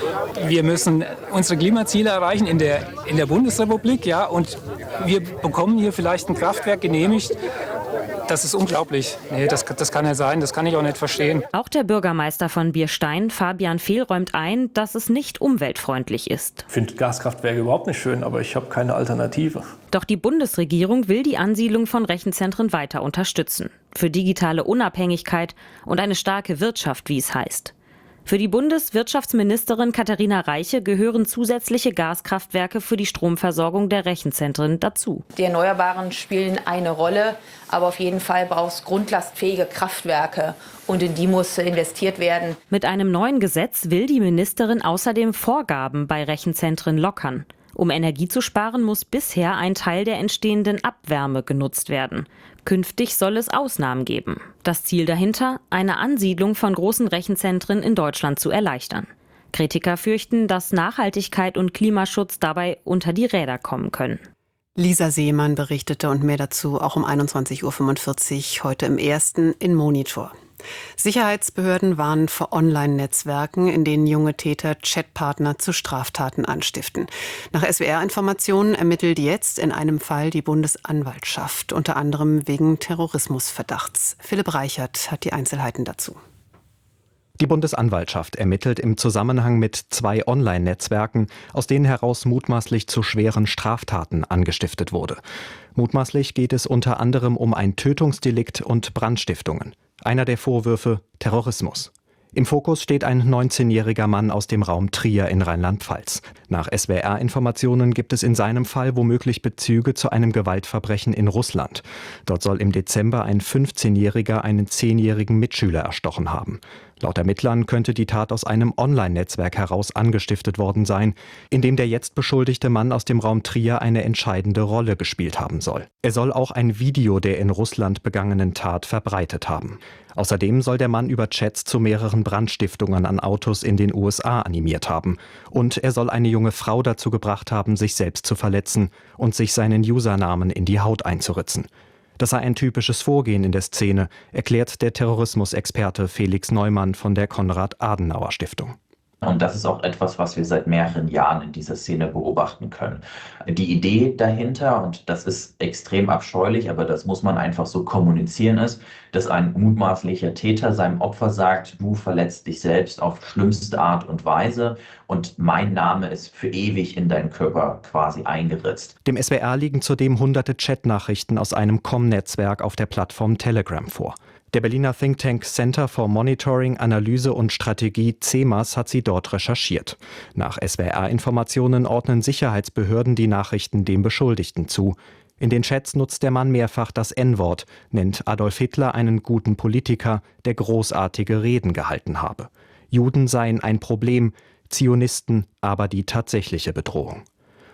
Wir müssen unsere Klimaziele erreichen in der, in der Bundesrepublik. Ja, und wir bekommen hier vielleicht ein Kraftwerk genehmigt. Das ist unglaublich. Nee, das, das kann ja sein, das kann ich auch nicht verstehen. Auch der Bürgermeister von Bierstein, Fabian Fehl, räumt ein, dass es nicht umweltfreundlich ist. Ich finde Gaskraftwerke überhaupt nicht schön, aber ich habe keine Alternative. Doch die Bundesregierung will die Ansiedlung von Rechenzentren weiter unterstützen. Für digitale Unabhängigkeit und eine starke Wirtschaft, wie es heißt. Für die Bundeswirtschaftsministerin Katharina Reiche gehören zusätzliche Gaskraftwerke für die Stromversorgung der Rechenzentren dazu. Die Erneuerbaren spielen eine Rolle, aber auf jeden Fall braucht es grundlastfähige Kraftwerke und in die muss investiert werden. Mit einem neuen Gesetz will die Ministerin außerdem Vorgaben bei Rechenzentren lockern. Um Energie zu sparen, muss bisher ein Teil der entstehenden Abwärme genutzt werden. Künftig soll es Ausnahmen geben. Das Ziel dahinter, eine Ansiedlung von großen Rechenzentren in Deutschland zu erleichtern. Kritiker fürchten, dass Nachhaltigkeit und Klimaschutz dabei unter die Räder kommen können. Lisa Seemann berichtete und mehr dazu auch um einundzwanzig Uhr fünfundvierzig heute im Ersten in Monitor. Sicherheitsbehörden warnen vor Online-Netzwerken, in denen junge Täter Chatpartner zu Straftaten anstiften. Nach S W R-Informationen ermittelt jetzt in einem Fall die Bundesanwaltschaft, unter anderem wegen Terrorismusverdachts. Philipp Reichert hat die Einzelheiten dazu. Die Bundesanwaltschaft ermittelt im Zusammenhang mit zwei Online-Netzwerken, aus denen heraus mutmaßlich zu schweren Straftaten angestiftet wurde. Mutmaßlich geht es unter anderem um ein Tötungsdelikt und Brandstiftungen. Einer der Vorwürfe: Terrorismus. Im Fokus steht ein neunzehnjähriger Mann aus dem Raum Trier in Rheinland-Pfalz. Nach S W R-Informationen gibt es in seinem Fall womöglich Bezüge zu einem Gewaltverbrechen in Russland. Dort soll im Dezember ein fünfzehnjähriger einen zehnjährigen Mitschüler erstochen haben. Laut Ermittlern könnte die Tat aus einem Online-Netzwerk heraus angestiftet worden sein, in dem der jetzt beschuldigte Mann aus dem Raum Trier eine entscheidende Rolle gespielt haben soll. Er soll auch ein Video der in Russland begangenen Tat verbreitet haben. Außerdem soll der Mann über Chats zu mehreren Brandstiftungen an Autos in den U S A animiert haben. Und er soll eine junge Frau dazu gebracht haben, sich selbst zu verletzen und sich seinen Usernamen in die Haut einzuritzen. Das sei ein typisches Vorgehen in der Szene, erklärt der Terrorismusexperte Felix Neumann von der Konrad-Adenauer-Stiftung. Und das ist auch etwas, was wir seit mehreren Jahren in dieser Szene beobachten können. Die Idee dahinter, und das ist extrem abscheulich, aber das muss man einfach so kommunizieren, ist, dass ein mutmaßlicher Täter seinem Opfer sagt, du verletzt dich selbst auf schlimmste Art und Weise und mein Name ist für ewig in deinen Körper quasi eingeritzt. Dem S W R liegen zudem hunderte Chatnachrichten aus einem Com-Netzwerk auf der Plattform Telegram vor. Der Berliner Think Tank Center for Monitoring, Analyse und Strategie C E M A S hat sie dort recherchiert. Nach S W R-Informationen ordnen Sicherheitsbehörden die Nachrichten dem Beschuldigten zu. In den Chats nutzt der Mann mehrfach das En-Wort, nennt Adolf Hitler einen guten Politiker, der großartige Reden gehalten habe. Juden seien ein Problem, Zionisten aber die tatsächliche Bedrohung.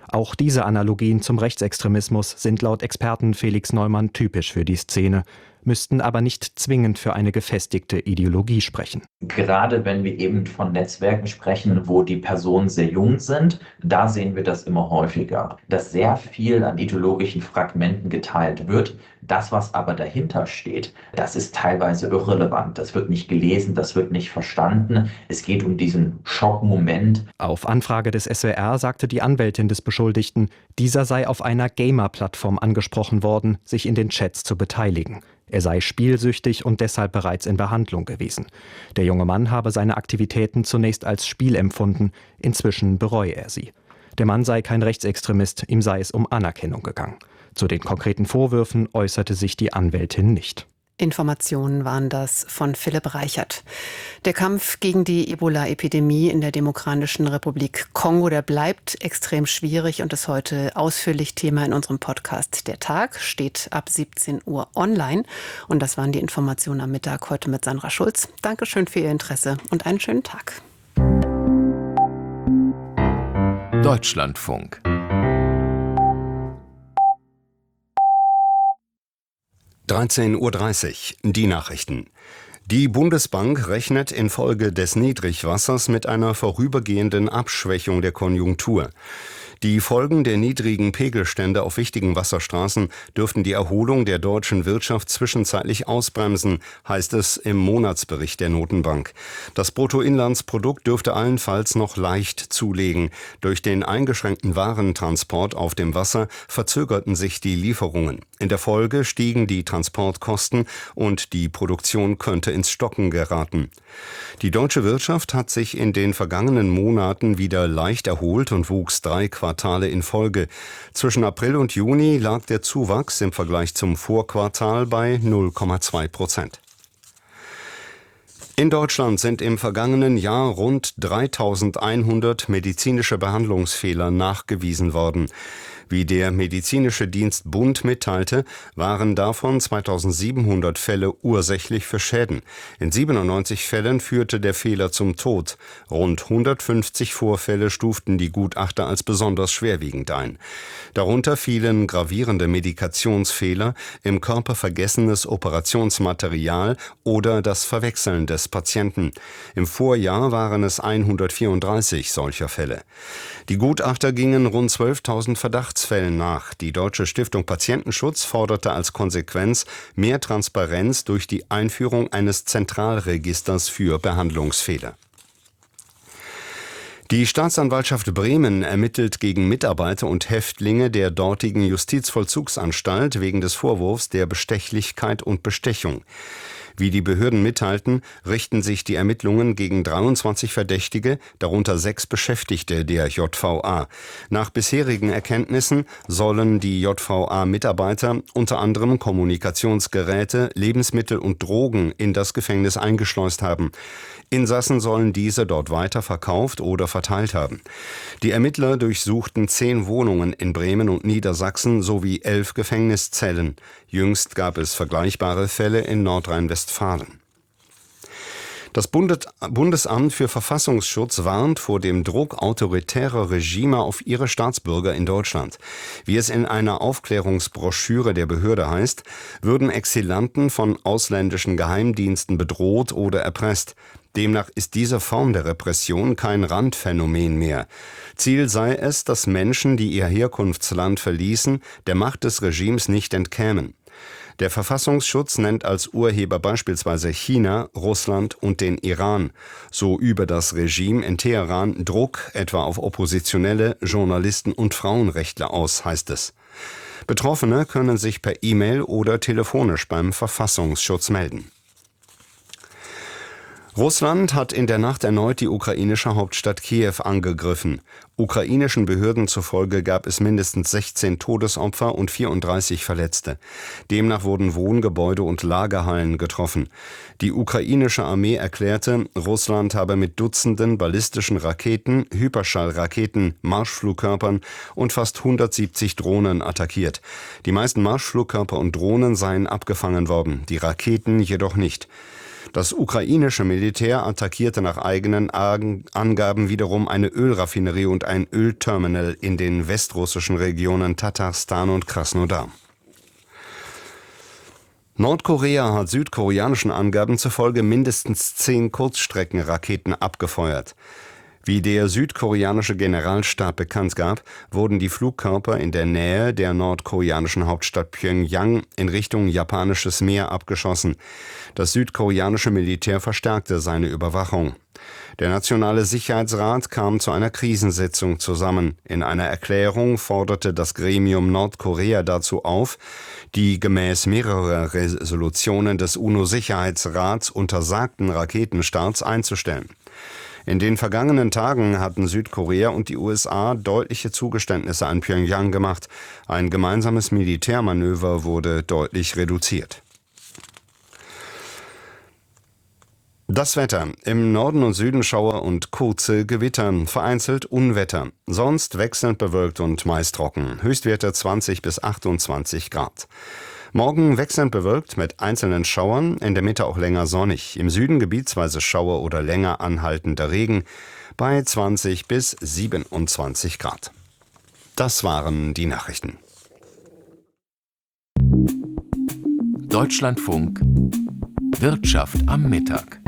Auch diese Analogien zum Rechtsextremismus sind laut Experten Felix Neumann typisch für die Szene, müssten aber nicht zwingend für eine gefestigte Ideologie sprechen. Gerade wenn wir eben von Netzwerken sprechen, wo die Personen sehr jung sind, da sehen wir das immer häufiger, dass sehr viel an ideologischen Fragmenten geteilt wird. Das, was aber dahinter steht, das ist teilweise irrelevant. Das wird nicht gelesen, das wird nicht verstanden. Es geht um diesen Schockmoment. Auf Anfrage des S W R sagte die Anwältin des Beschuldigten, dieser sei auf einer Gamer-Plattform angesprochen worden, sich in den Chats zu beteiligen. Er sei spielsüchtig und deshalb bereits in Behandlung gewesen. Der junge Mann habe seine Aktivitäten zunächst als Spiel empfunden, inzwischen bereue er sie. Der Mann sei kein Rechtsextremist, ihm sei es um Anerkennung gegangen. Zu den konkreten Vorwürfen äußerte sich die Anwältin nicht. Informationen waren das von Philipp Reichert. Der Kampf gegen die Ebola-Epidemie in der Demokratischen Republik Kongo, der bleibt extrem schwierig und ist heute ausführlich Thema in unserem Podcast. Der Tag steht ab siebzehn Uhr online. Und das waren die Informationen am Mittag heute mit Sandra Schulz. Dankeschön für Ihr Interesse und einen schönen Tag. Deutschlandfunk. dreizehn Uhr dreißig, die Nachrichten. Die Bundesbank rechnet infolge des Niedrigwassers mit einer vorübergehenden Abschwächung der Konjunktur. Die Folgen der niedrigen Pegelstände auf wichtigen Wasserstraßen dürften die Erholung der deutschen Wirtschaft zwischenzeitlich ausbremsen, heißt es im Monatsbericht der Notenbank. Das Bruttoinlandsprodukt dürfte allenfalls noch leicht zulegen. Durch den eingeschränkten Warentransport auf dem Wasser verzögerten sich die Lieferungen. In der Folge stiegen die Transportkosten und die Produktion könnte ins Stocken geraten. Die deutsche Wirtschaft hat sich in den vergangenen Monaten wieder leicht erholt und wuchs drei Quartale in Folge. Zwischen April und Juni lag der Zuwachs im Vergleich zum Vorquartal bei null Komma zwei Prozent. In Deutschland sind im vergangenen Jahr rund dreitausendeinhundert medizinische Behandlungsfehler nachgewiesen worden. Wie der Medizinische Dienst Bund mitteilte, waren davon zweitausendsiebenhundert Fälle ursächlich für Schäden. In siebenundneunzig Fällen führte der Fehler zum Tod. Rund hundertfünfzig Vorfälle stuften die Gutachter als besonders schwerwiegend ein. Darunter fielen gravierende Medikationsfehler, im Körper vergessenes Operationsmaterial oder das Verwechseln des Patienten. Im Vorjahr waren es hundertvierunddreißig solcher Fälle. Die Gutachter gingen rund zwölftausend Verdachtsfällen nach. Die Deutsche Stiftung Patientenschutz forderte als Konsequenz mehr Transparenz durch die Einführung eines Zentralregisters für Behandlungsfehler. Die Staatsanwaltschaft Bremen ermittelt gegen Mitarbeiter und Häftlinge der dortigen Justizvollzugsanstalt wegen des Vorwurfs der Bestechlichkeit und Bestechung. Wie die Behörden mitteilten, richten sich die Ermittlungen gegen dreiundzwanzig Verdächtige, darunter sechs Beschäftigte der J V A. Nach bisherigen Erkenntnissen sollen die J V A-Mitarbeiter unter anderem Kommunikationsgeräte, Lebensmittel und Drogen in das Gefängnis eingeschleust haben. Insassen sollen diese dort weiterverkauft oder verteilt haben. Die Ermittler durchsuchten zehn Wohnungen in Bremen und Niedersachsen sowie elf Gefängniszellen. Jüngst gab es vergleichbare Fälle in Nordrhein-Westfalen. Das Bundesamt für Verfassungsschutz warnt vor dem Druck autoritärer Regime auf ihre Staatsbürger in Deutschland. Wie es in einer Aufklärungsbroschüre der Behörde heißt, würden Exilanten von ausländischen Geheimdiensten bedroht oder erpresst. Demnach ist diese Form der Repression kein Randphänomen mehr. Ziel sei es, dass Menschen, die ihr Herkunftsland verließen, der Macht des Regimes nicht entkämen. Der Verfassungsschutz nennt als Urheber beispielsweise China, Russland und den Iran. So übe das Regime in Teheran Druck etwa auf Oppositionelle, Journalisten und Frauenrechtler aus, heißt es. Betroffene können sich per E-Mail oder telefonisch beim Verfassungsschutz melden. Russland hat in der Nacht erneut die ukrainische Hauptstadt Kiew angegriffen. Ukrainischen Behörden zufolge gab es mindestens sechzehn Todesopfer und vierunddreißig Verletzte. Demnach wurden Wohngebäude und Lagerhallen getroffen. Die ukrainische Armee erklärte, Russland habe mit Dutzenden ballistischen Raketen, Hyperschallraketen, Marschflugkörpern und fast hundertsiebzig Drohnen attackiert. Die meisten Marschflugkörper und Drohnen seien abgefangen worden, die Raketen jedoch nicht. Das ukrainische Militär attackierte nach eigenen Angaben wiederum eine Ölraffinerie und ein Ölterminal in den westrussischen Regionen Tatarstan und Krasnodar. Nordkorea hat südkoreanischen Angaben zufolge mindestens zehn Kurzstreckenraketen abgefeuert. Wie der südkoreanische Generalstab bekannt gab, wurden die Flugkörper in der Nähe der nordkoreanischen Hauptstadt Pjöngjang in Richtung japanisches Meer abgeschossen. Das südkoreanische Militär verstärkte seine Überwachung. Der Nationale Sicherheitsrat kam zu einer Krisensitzung zusammen. In einer Erklärung forderte das Gremium Nordkorea dazu auf, die gemäß mehrerer Resolutionen des UNO-Sicherheitsrats untersagten Raketenstarts einzustellen. In den vergangenen Tagen hatten Südkorea und die U S A deutliche Zugeständnisse an Pjöngjang gemacht. Ein gemeinsames Militärmanöver wurde deutlich reduziert. Das Wetter. Im Norden und Süden Schauer und kurze Gewitter, vereinzelt Unwetter. Sonst wechselnd bewölkt und meist trocken. Höchstwerte zwanzig bis achtundzwanzig Grad. Morgen wechselnd bewölkt mit einzelnen Schauern, in der Mitte auch länger sonnig. Im Süden gebietsweise Schauer oder länger anhaltender Regen bei zwanzig bis siebenundzwanzig Grad. Das waren die Nachrichten. Deutschlandfunk Wirtschaft am Mittag.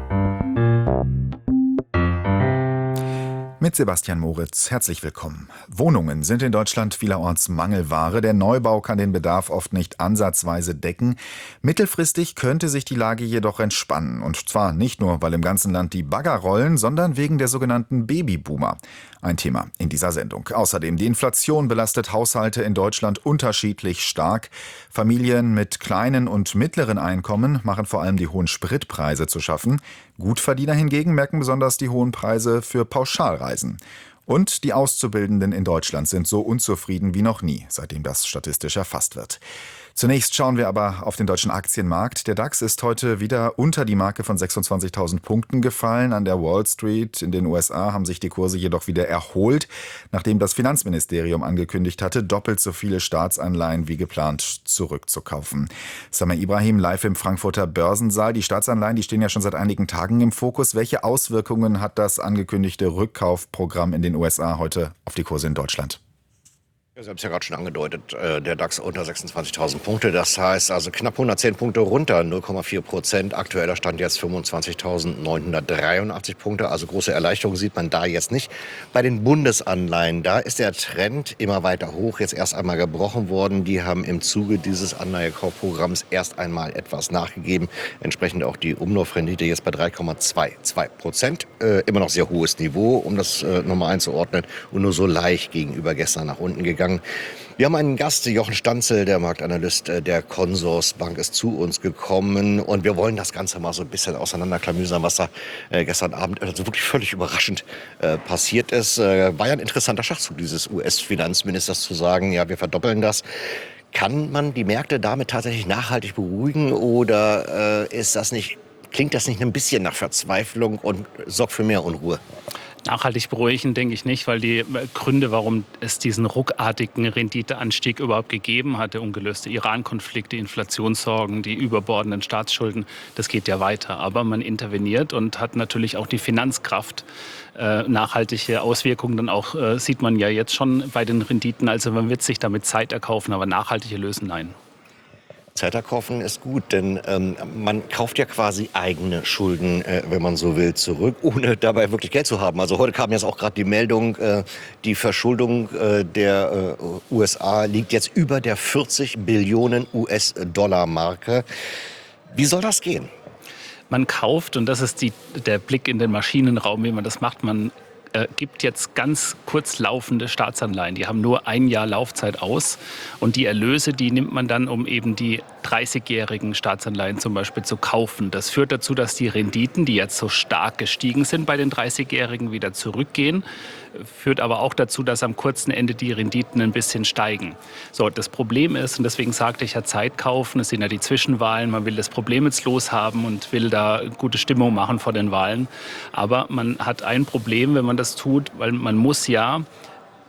Mit Sebastian Moritz, herzlich willkommen. Wohnungen sind in Deutschland vielerorts Mangelware. Der Neubau kann den Bedarf oft nicht ansatzweise decken. Mittelfristig könnte sich die Lage jedoch entspannen. Und zwar nicht nur, weil im ganzen Land die Bagger rollen, sondern wegen der sogenannten Babyboomer. Ein Thema in dieser Sendung. Außerdem, die Inflation belastet Haushalte in Deutschland unterschiedlich stark. Familien mit kleinen und mittleren Einkommen machen vor allem die hohen Spritpreise zu schaffen. Gutverdiener hingegen merken besonders die hohen Preise für Pauschalreisen. Und die Auszubildenden in Deutschland sind so unzufrieden wie noch nie, seitdem das statistisch erfasst wird. Zunächst schauen wir aber auf den deutschen Aktienmarkt. Der DAX ist heute wieder unter die Marke von sechsundzwanzigtausend Punkten gefallen. An der Wall Street in den U S A haben sich die Kurse jedoch wieder erholt, nachdem das Finanzministerium angekündigt hatte, doppelt so viele Staatsanleihen wie geplant zurückzukaufen. Samir Ibrahim live im Frankfurter Börsensaal. Die Staatsanleihen, die stehen ja schon seit einigen Tagen im Fokus. Welche Auswirkungen hat das angekündigte Rückkaufprogramm in den U S A heute auf die Kurse in Deutschland? Sie haben es ja gerade schon angedeutet, der DAX unter sechsundzwanzigtausend Punkte. Das heißt also knapp hundertzehn Punkte runter, null Komma vier Prozent. Aktueller Stand jetzt fünfundzwanzigtausendneunhundertdreiundachtzig Punkte. Also große Erleichterung sieht man da jetzt nicht. Bei den Bundesanleihen, da ist der Trend immer weiter hoch, jetzt erst einmal gebrochen worden. Die haben im Zuge dieses Anleihekaufprogramms erst einmal etwas nachgegeben. Entsprechend auch die Umlaufrendite jetzt bei drei Komma zweiundzwanzig Prozent. Äh, immer noch sehr hohes Niveau, um das äh, nochmal einzuordnen. Und nur so leicht gegenüber gestern nach unten gegangen. Wir haben einen Gast, Jochen Stanzel, der Marktanalyst der Consorsbank, ist zu uns gekommen. Und wir wollen das Ganze mal so ein bisschen auseinanderklamüsern, was da äh, gestern Abend also wirklich völlig überraschend äh, passiert ist. Äh, war ja ein interessanter Schachzug dieses U S-Finanzministers zu sagen, ja, wir verdoppeln das. Kann man die Märkte damit tatsächlich nachhaltig beruhigen oder äh, ist das nicht, klingt das nicht ein bisschen nach Verzweiflung und sorgt für mehr Unruhe? Nachhaltig beruhigen denke ich nicht, weil die Gründe, warum es diesen ruckartigen Renditeanstieg überhaupt gegeben hat, der ungelöste Iran-Konflikt, die Inflationssorgen, die überbordenden Staatsschulden, das geht ja weiter. Aber man interveniert und hat natürlich auch die Finanzkraft. Äh, nachhaltige Auswirkungen dann auch, äh, sieht man ja jetzt schon bei den Renditen. Also man wird sich damit Zeit erkaufen, aber nachhaltige lösen, nein. Zeit erkaufen ist gut, denn ähm, man kauft ja quasi eigene Schulden, äh, wenn man so will, zurück, ohne dabei wirklich Geld zu haben. Also heute kam jetzt auch gerade die Meldung, äh, die Verschuldung äh, der äh, U S A liegt jetzt über der vierzig Billionen U S-Dollar-Marke. Wie soll das gehen? Man kauft, und das ist die, der Blick in den Maschinenraum, wie man das macht, man äh, gibt jetzt ganz kurz laufende Staatsanleihen. Die haben nur ein Jahr Laufzeit aus. Und die Erlöse, die nimmt man dann, um eben die dreißigjährigen Staatsanleihen zum Beispiel zu kaufen. Das führt dazu, dass die Renditen, die jetzt so stark gestiegen sind bei den dreißigjährigen, wieder zurückgehen. Führt aber auch dazu, dass am kurzen Ende die Renditen ein bisschen steigen. So, das Problem ist, und deswegen sagte ich ja Zeit kaufen, es sind ja die Zwischenwahlen, man will das Problem jetzt loshaben und will da gute Stimmung machen vor den Wahlen. Aber man hat ein Problem, wenn man das tut, weil man muss ja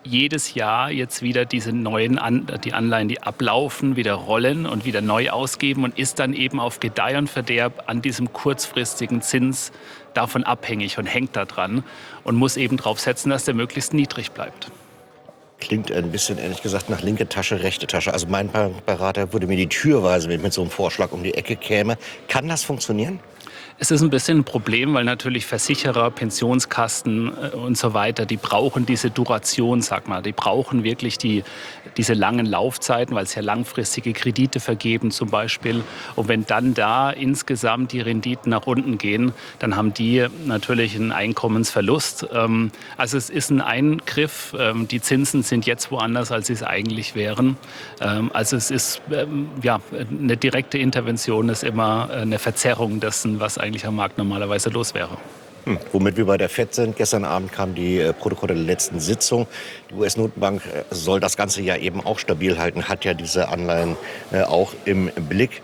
jedes Jahr jetzt wieder diese neuen An- die Anleihen, die ablaufen, wieder rollen und wieder neu ausgeben und ist dann eben auf Gedeih und Verderb an diesem kurzfristigen Zins davon abhängig und hängt da dran und muss eben darauf setzen, dass der möglichst niedrig bleibt. Klingt ein bisschen, ehrlich gesagt, nach linke Tasche, rechte Tasche. Also mein Berater würde mir die Tür weisen, wenn ich mit so einem Vorschlag um die Ecke käme. Kann das funktionieren? Es ist ein bisschen ein Problem, weil natürlich Versicherer, Pensionskassen und so weiter, die brauchen diese Duration, sag mal. Die brauchen wirklich die, diese langen Laufzeiten, weil es ja langfristige Kredite vergeben zum Beispiel. Und wenn dann da insgesamt die Renditen nach unten gehen, dann haben die natürlich einen Einkommensverlust. Also es ist ein Eingriff. Die Zinsen sind jetzt woanders, als sie es eigentlich wären. Also es ist, ja, eine direkte Intervention ist immer eine Verzerrung dessen, was eigentlich am Markt normalerweise los wäre. Hm, womit wir bei der Fed sind. Gestern Abend kamen die äh, Protokolle der letzten Sitzung. Die U S-Notenbank äh, soll das Ganze ja eben auch stabil halten, hat ja diese Anleihen äh, auch im Blick.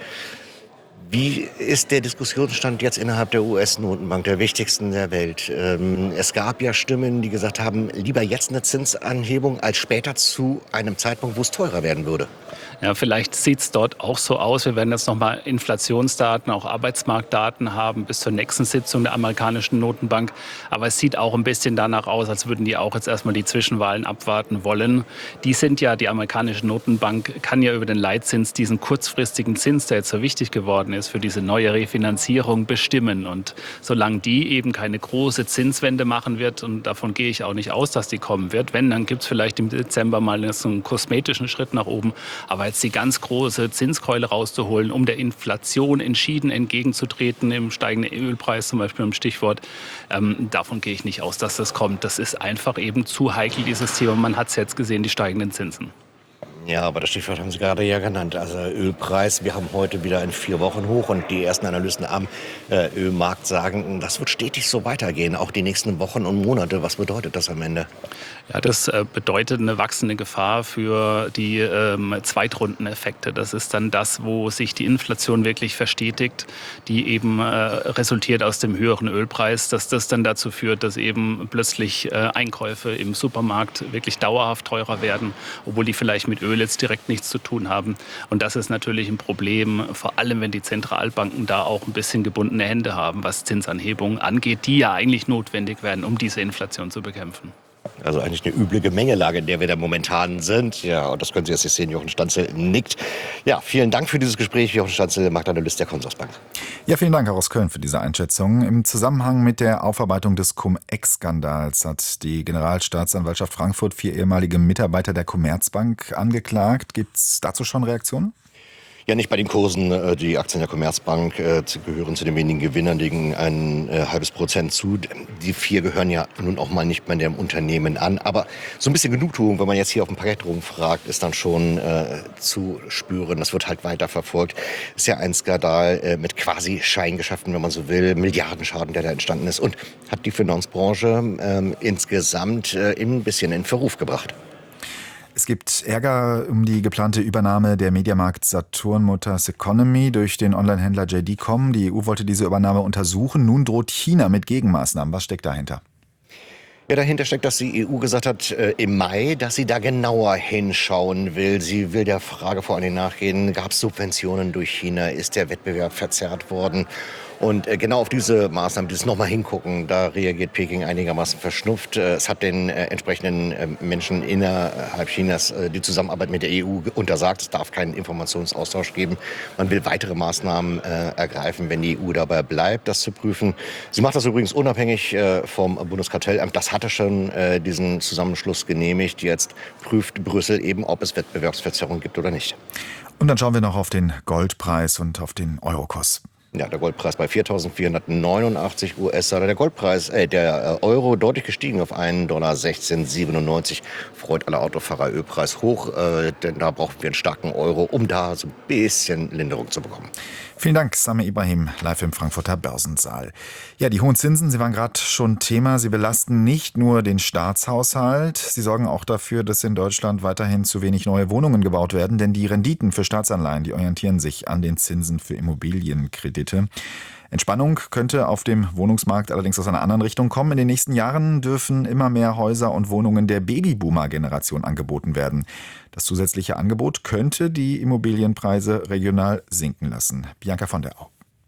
Wie ist der Diskussionsstand jetzt innerhalb der U S-Notenbank, der wichtigsten der Welt? Ähm, es gab ja Stimmen, die gesagt haben, lieber jetzt eine Zinsanhebung als später zu einem Zeitpunkt, wo es teurer werden würde. Ja, vielleicht sieht es dort auch so aus. Wir werden jetzt nochmal Inflationsdaten, auch Arbeitsmarktdaten haben bis zur nächsten Sitzung der amerikanischen Notenbank. Aber es sieht auch ein bisschen danach aus, als würden die auch jetzt erstmal die Zwischenwahlen abwarten wollen. Die sind ja, die amerikanische Notenbank kann ja über den Leitzins diesen kurzfristigen Zins, der jetzt so wichtig geworden ist, für diese neue Refinanzierung bestimmen. Und solange die eben keine große Zinswende machen wird, und davon gehe ich auch nicht aus, dass die kommen wird, wenn, dann gibt es vielleicht im Dezember mal so einen kosmetischen Schritt nach oben. Aber jetzt die ganz große Zinskeule rauszuholen, um der Inflation entschieden entgegenzutreten, im steigenden Ölpreis zum Beispiel im Stichwort, ähm, davon gehe ich nicht aus, dass das kommt. Das ist einfach eben zu heikel, dieses Thema. Man hat es jetzt gesehen, die steigenden Zinsen. Ja, aber das Stichwort haben Sie gerade ja genannt. Also Ölpreis, wir haben heute wieder in vier Wochen hoch und die ersten Analysten am äh, Ölmarkt sagen, das wird stetig so weitergehen, auch die nächsten Wochen und Monate. Was bedeutet das am Ende? Ja, das äh, bedeutet eine wachsende Gefahr für die ähm, Zweitrundeneffekte. Das ist dann das, wo sich die Inflation wirklich verstetigt, die eben äh, resultiert aus dem höheren Ölpreis, dass das dann dazu führt, dass eben plötzlich äh, Einkäufe im Supermarkt wirklich dauerhaft teurer werden, obwohl die vielleicht mit Öl jetzt direkt nichts zu tun haben. Und das ist natürlich ein Problem, vor allem wenn die Zentralbanken da auch ein bisschen gebundene Hände haben, was Zinsanhebungen angeht, die ja eigentlich notwendig werden, um diese Inflation zu bekämpfen. Also eigentlich eine üble Gemengelage, in der wir da momentan sind. Ja, und das können Sie jetzt nicht sehen. Jochen Stanzel nickt. Ja, vielen Dank für dieses Gespräch. Jochen Stanzel, Marktanalyst der Consorsbank. Ja, vielen Dank auch aus Köln für diese Einschätzung. Im Zusammenhang mit der Aufarbeitung des Cum-Ex-Skandals hat die Generalstaatsanwaltschaft Frankfurt vier ehemalige Mitarbeiter der Commerzbank angeklagt. Gibt es dazu schon Reaktionen? Ja, nicht bei den Kursen. Die Aktien der Commerzbank äh, gehören zu den wenigen Gewinnern, legen ein äh, halbes Prozent zu. Die vier gehören ja nun auch mal nicht mehr dem Unternehmen an. Aber so ein bisschen Genugtuung, wenn man jetzt hier auf dem Parkett rumfragt, ist dann schon äh, zu spüren. Das wird halt weiter verfolgt. Ist ja ein Skandal äh, mit quasi Scheingeschäften, wenn man so will. Milliardenschaden, der da entstanden ist. Und hat die Finanzbranche äh, insgesamt äh, ein bisschen in Verruf gebracht. Es gibt Ärger um die geplante Übernahme der Mediamarkt Saturn Motors Economy durch den Onlinehändler J D Punkt com. Die E U wollte diese Übernahme untersuchen. Nun droht China mit Gegenmaßnahmen. Was steckt dahinter? Ja, dahinter steckt, dass die E U gesagt hat äh, im Mai, dass sie da genauer hinschauen will. Sie will der Frage vor allem nachgehen, gab es Subventionen durch China, ist der Wettbewerb verzerrt worden? Und äh, genau auf diese Maßnahmen, dieses nochmal hingucken, da reagiert Peking einigermaßen verschnupft. Äh, es hat den äh, entsprechenden äh, Menschen innerhalb Chinas äh, die Zusammenarbeit mit der E U untersagt. Es darf keinen Informationsaustausch geben. Man will weitere Maßnahmen äh, ergreifen, wenn die E U dabei bleibt, das zu prüfen. Sie macht das übrigens unabhängig äh, vom Bundeskartellamt. Das hatte schon äh, diesen Zusammenschluss genehmigt. Jetzt prüft Brüssel eben, ob es Wettbewerbsverzerrung gibt oder nicht. Und dann schauen wir noch auf den Goldpreis und auf den Eurokurs. Ja, der Goldpreis bei viertausendvierhundertneunundachtzig US-Dollar. Der Goldpreis, äh, der Euro deutlich gestiegen auf einen Dollar sechzehn siebenundneunzig. Freut alle Autofahrer, Ölpreis hoch, äh, denn da brauchen wir einen starken Euro, um da so ein bisschen Linderung zu bekommen. Vielen Dank, Samir Ibrahim, live im Frankfurter Börsensaal. Ja, die hohen Zinsen, sie waren gerade schon Thema. Sie belasten nicht nur den Staatshaushalt, sie sorgen auch dafür, dass in Deutschland weiterhin zu wenig neue Wohnungen gebaut werden, denn die Renditen für Staatsanleihen, die orientieren sich an den Zinsen für Immobilienkredite. Entspannung könnte auf dem Wohnungsmarkt allerdings aus einer anderen Richtung kommen. In den nächsten Jahren dürfen immer mehr Häuser und Wohnungen der Babyboomer-Generation angeboten werden. Das zusätzliche Angebot könnte die Immobilienpreise regional sinken lassen. Bianca von der Au.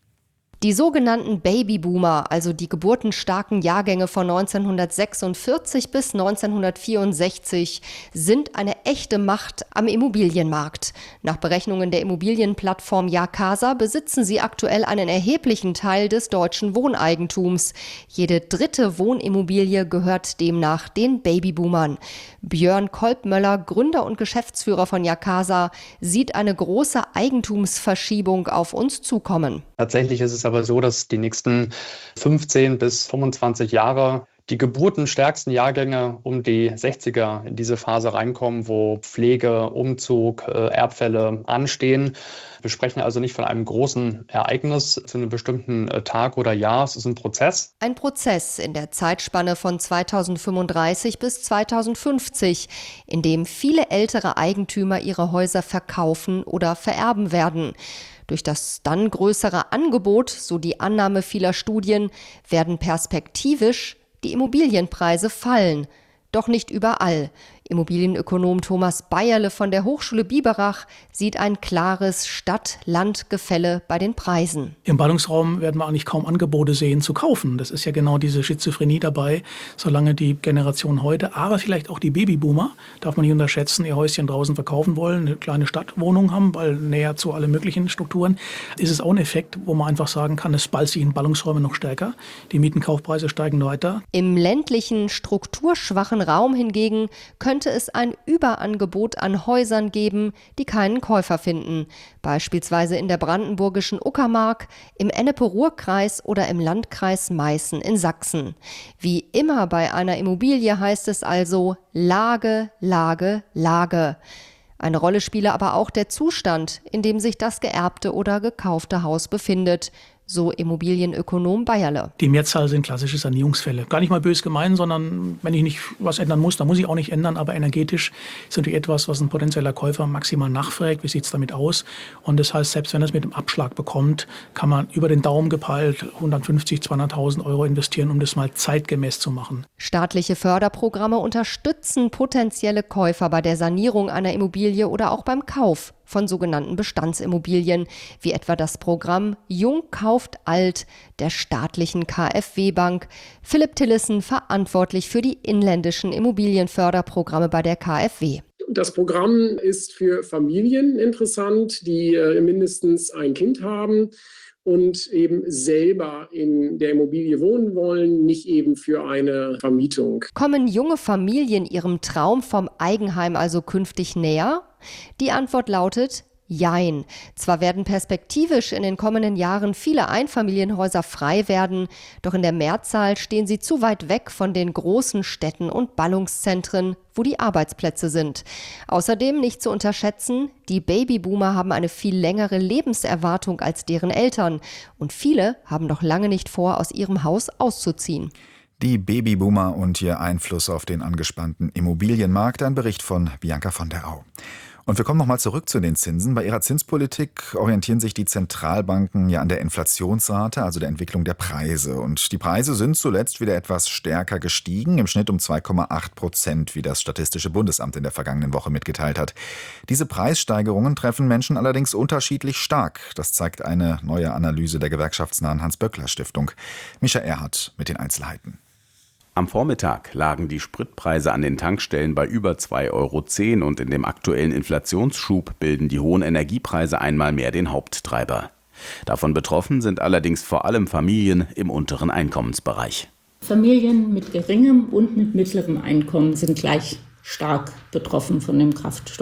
Die sogenannten Babyboomer, also die geburtenstarken Jahrgänge von neunzehnhundertsechsundvierzig bis neunzehnhundertvierundsechzig, sind eine echte Macht am Immobilienmarkt. Nach Berechnungen der Immobilienplattform Jacasa besitzen sie aktuell einen erheblichen Teil des deutschen Wohneigentums. Jede dritte Wohnimmobilie gehört demnach den Babyboomern. Björn Kolbmöller, Gründer und Geschäftsführer von Jacasa, sieht eine große Eigentumsverschiebung auf uns zukommen. Tatsächlich ist es aber so, dass die nächsten fünfzehn bis fünfundzwanzig Jahre die geburtenstärksten Jahrgänge um die sechziger in diese Phase reinkommen, wo Pflege, Umzug, Erbfälle anstehen. Wir sprechen also nicht von einem großen Ereignis zu einem bestimmten Tag oder Jahr. Es ist ein Prozess. Ein Prozess in der Zeitspanne von zweitausendfünfunddreißig bis zweitausendfünfzig, in dem viele ältere Eigentümer ihre Häuser verkaufen oder vererben werden. Durch das dann größere Angebot, so die Annahme vieler Studien, werden perspektivisch die Immobilienpreise fallen. Doch nicht überall. Immobilienökonom Thomas Bayerle von der Hochschule Biberach sieht ein klares Stadt-Land-Gefälle bei den Preisen. Im Ballungsraum werden wir eigentlich kaum Angebote sehen zu kaufen. Das ist ja genau diese Schizophrenie dabei. Solange die Generation heute, aber vielleicht auch die Babyboomer, darf man nicht unterschätzen, ihr Häuschen draußen verkaufen wollen, eine kleine Stadtwohnung haben, weil näher zu allen möglichen Strukturen, ist es auch ein Effekt, wo man einfach sagen kann, es ballt sich in Ballungsräume noch stärker. Die Mietenkaufpreise steigen weiter. Im ländlichen, strukturschwachen Raum hingegen können könnte es ein Überangebot an Häusern geben, die keinen Käufer finden. Beispielsweise in der brandenburgischen Uckermark, im Ennepe-Ruhr-Kreis oder im Landkreis Meißen in Sachsen. Wie immer bei einer Immobilie heißt es also Lage, Lage, Lage. Eine Rolle spiele aber auch der Zustand, in dem sich das geerbte oder gekaufte Haus befindet. So Immobilienökonom Bayerle. Die Mehrzahl sind klassische Sanierungsfälle. Gar nicht mal bös gemeint, sondern wenn ich nicht was ändern muss, dann muss ich auch nicht ändern. Aber energetisch ist natürlich etwas, was ein potenzieller Käufer maximal nachfragt. Wie sieht es damit aus? Und das heißt, selbst wenn er es mit dem Abschlag bekommt, kann man über den Daumen gepeilt hundertfünfzig, zweihunderttausend Euro investieren, um das mal zeitgemäß zu machen. Staatliche Förderprogramme unterstützen potenzielle Käufer bei der Sanierung einer Immobilie oder auch beim Kauf von sogenannten Bestandsimmobilien, wie etwa das Programm Jung kauft alt der staatlichen K f W-Bank. Philipp Tillissen, verantwortlich für die inländischen Immobilienförderprogramme bei der K f W. Das Programm ist für Familien interessant, die äh, mindestens ein Kind haben und eben selber in der Immobilie wohnen wollen, nicht eben für eine Vermietung. Kommen junge Familien ihrem Traum vom Eigenheim also künftig näher? Die Antwort lautet Jein. Zwar werden perspektivisch in den kommenden Jahren viele Einfamilienhäuser frei werden, doch in der Mehrzahl stehen sie zu weit weg von den großen Städten und Ballungszentren, wo die Arbeitsplätze sind. Außerdem nicht zu unterschätzen, die Babyboomer haben eine viel längere Lebenserwartung als deren Eltern und viele haben noch lange nicht vor, aus ihrem Haus auszuziehen. Die Babyboomer und ihr Einfluss auf den angespannten Immobilienmarkt, ein Bericht von Bianca von der Au. Und wir kommen nochmal zurück zu den Zinsen. Bei ihrer Zinspolitik orientieren sich die Zentralbanken ja an der Inflationsrate, also der Entwicklung der Preise. Und die Preise sind zuletzt wieder etwas stärker gestiegen, im Schnitt um zwei Komma acht Prozent, wie das Statistische Bundesamt in der vergangenen Woche mitgeteilt hat. Diese Preissteigerungen treffen Menschen allerdings unterschiedlich stark. Das zeigt eine neue Analyse der gewerkschaftsnahen Hans-Böckler-Stiftung. Mischa Erhardt mit den Einzelheiten. Am Vormittag lagen die Spritpreise an den Tankstellen bei über zwei Euro zehn und in dem aktuellen Inflationsschub bilden die hohen Energiepreise einmal mehr den Haupttreiber. Davon betroffen sind allerdings vor allem Familien im unteren Einkommensbereich. Familien mit geringem und mit mittlerem Einkommen sind gleich stark betroffen von dem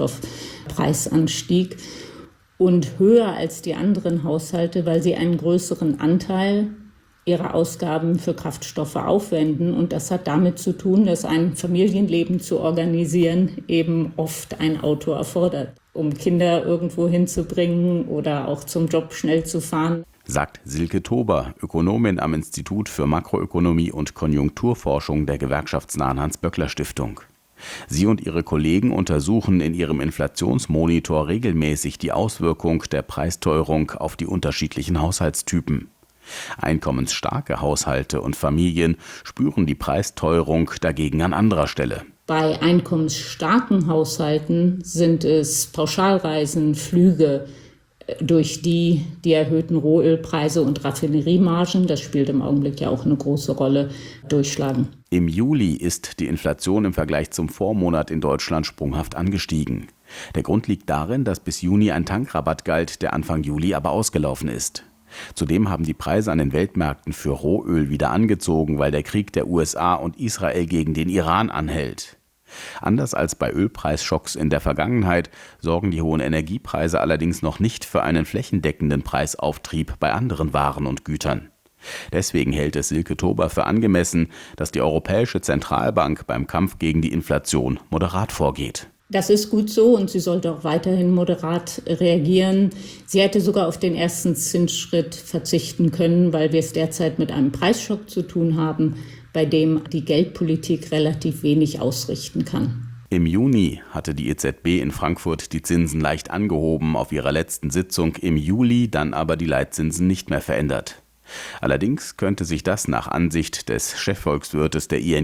Kraftstoffpreisanstieg und höher als die anderen Haushalte, weil sie einen größeren Anteil ihre Ausgaben für Kraftstoffe aufwenden. Und das hat damit zu tun, dass ein Familienleben zu organisieren eben oft ein Auto erfordert, um Kinder irgendwo hinzubringen oder auch zum Job schnell zu fahren. Sagt Silke Tober, Ökonomin am Institut für Makroökonomie und Konjunkturforschung der gewerkschaftsnahen Hans-Böckler-Stiftung. Sie und ihre Kollegen untersuchen in ihrem Inflationsmonitor regelmäßig die Auswirkung der Preisteuerung auf die unterschiedlichen Haushaltstypen. Einkommensstarke Haushalte und Familien spüren die Preisteuerung dagegen an anderer Stelle. Bei einkommensstarken Haushalten sind es Pauschalreisen, Flüge, durch die die erhöhten Rohölpreise und Raffineriemargen, das spielt im Augenblick ja auch eine große Rolle, durchschlagen. Im Juli ist die Inflation im Vergleich zum Vormonat in Deutschland sprunghaft angestiegen. Der Grund liegt darin, dass bis Juni ein Tankrabatt galt, der Anfang Juli aber ausgelaufen ist. Zudem haben die Preise an den Weltmärkten für Rohöl wieder angezogen, weil der Krieg der U S A und Israel gegen den Iran anhält. Anders als bei Ölpreisschocks in der Vergangenheit sorgen die hohen Energiepreise allerdings noch nicht für einen flächendeckenden Preisauftrieb bei anderen Waren und Gütern. Deswegen hält es Silke Tober für angemessen, dass die Europäische Zentralbank beim Kampf gegen die Inflation moderat vorgeht. Das ist gut so und sie sollte auch weiterhin moderat reagieren. Sie hätte sogar auf den ersten Zinsschritt verzichten können, weil wir es derzeit mit einem Preisschock zu tun haben, bei dem die Geldpolitik relativ wenig ausrichten kann. Im Juni hatte die E Z B in Frankfurt die Zinsen leicht angehoben auf ihrer letzten Sitzung, im Juli dann aber die Leitzinsen nicht mehr verändert. Allerdings könnte sich das nach Ansicht des Chefvolkswirtes der I N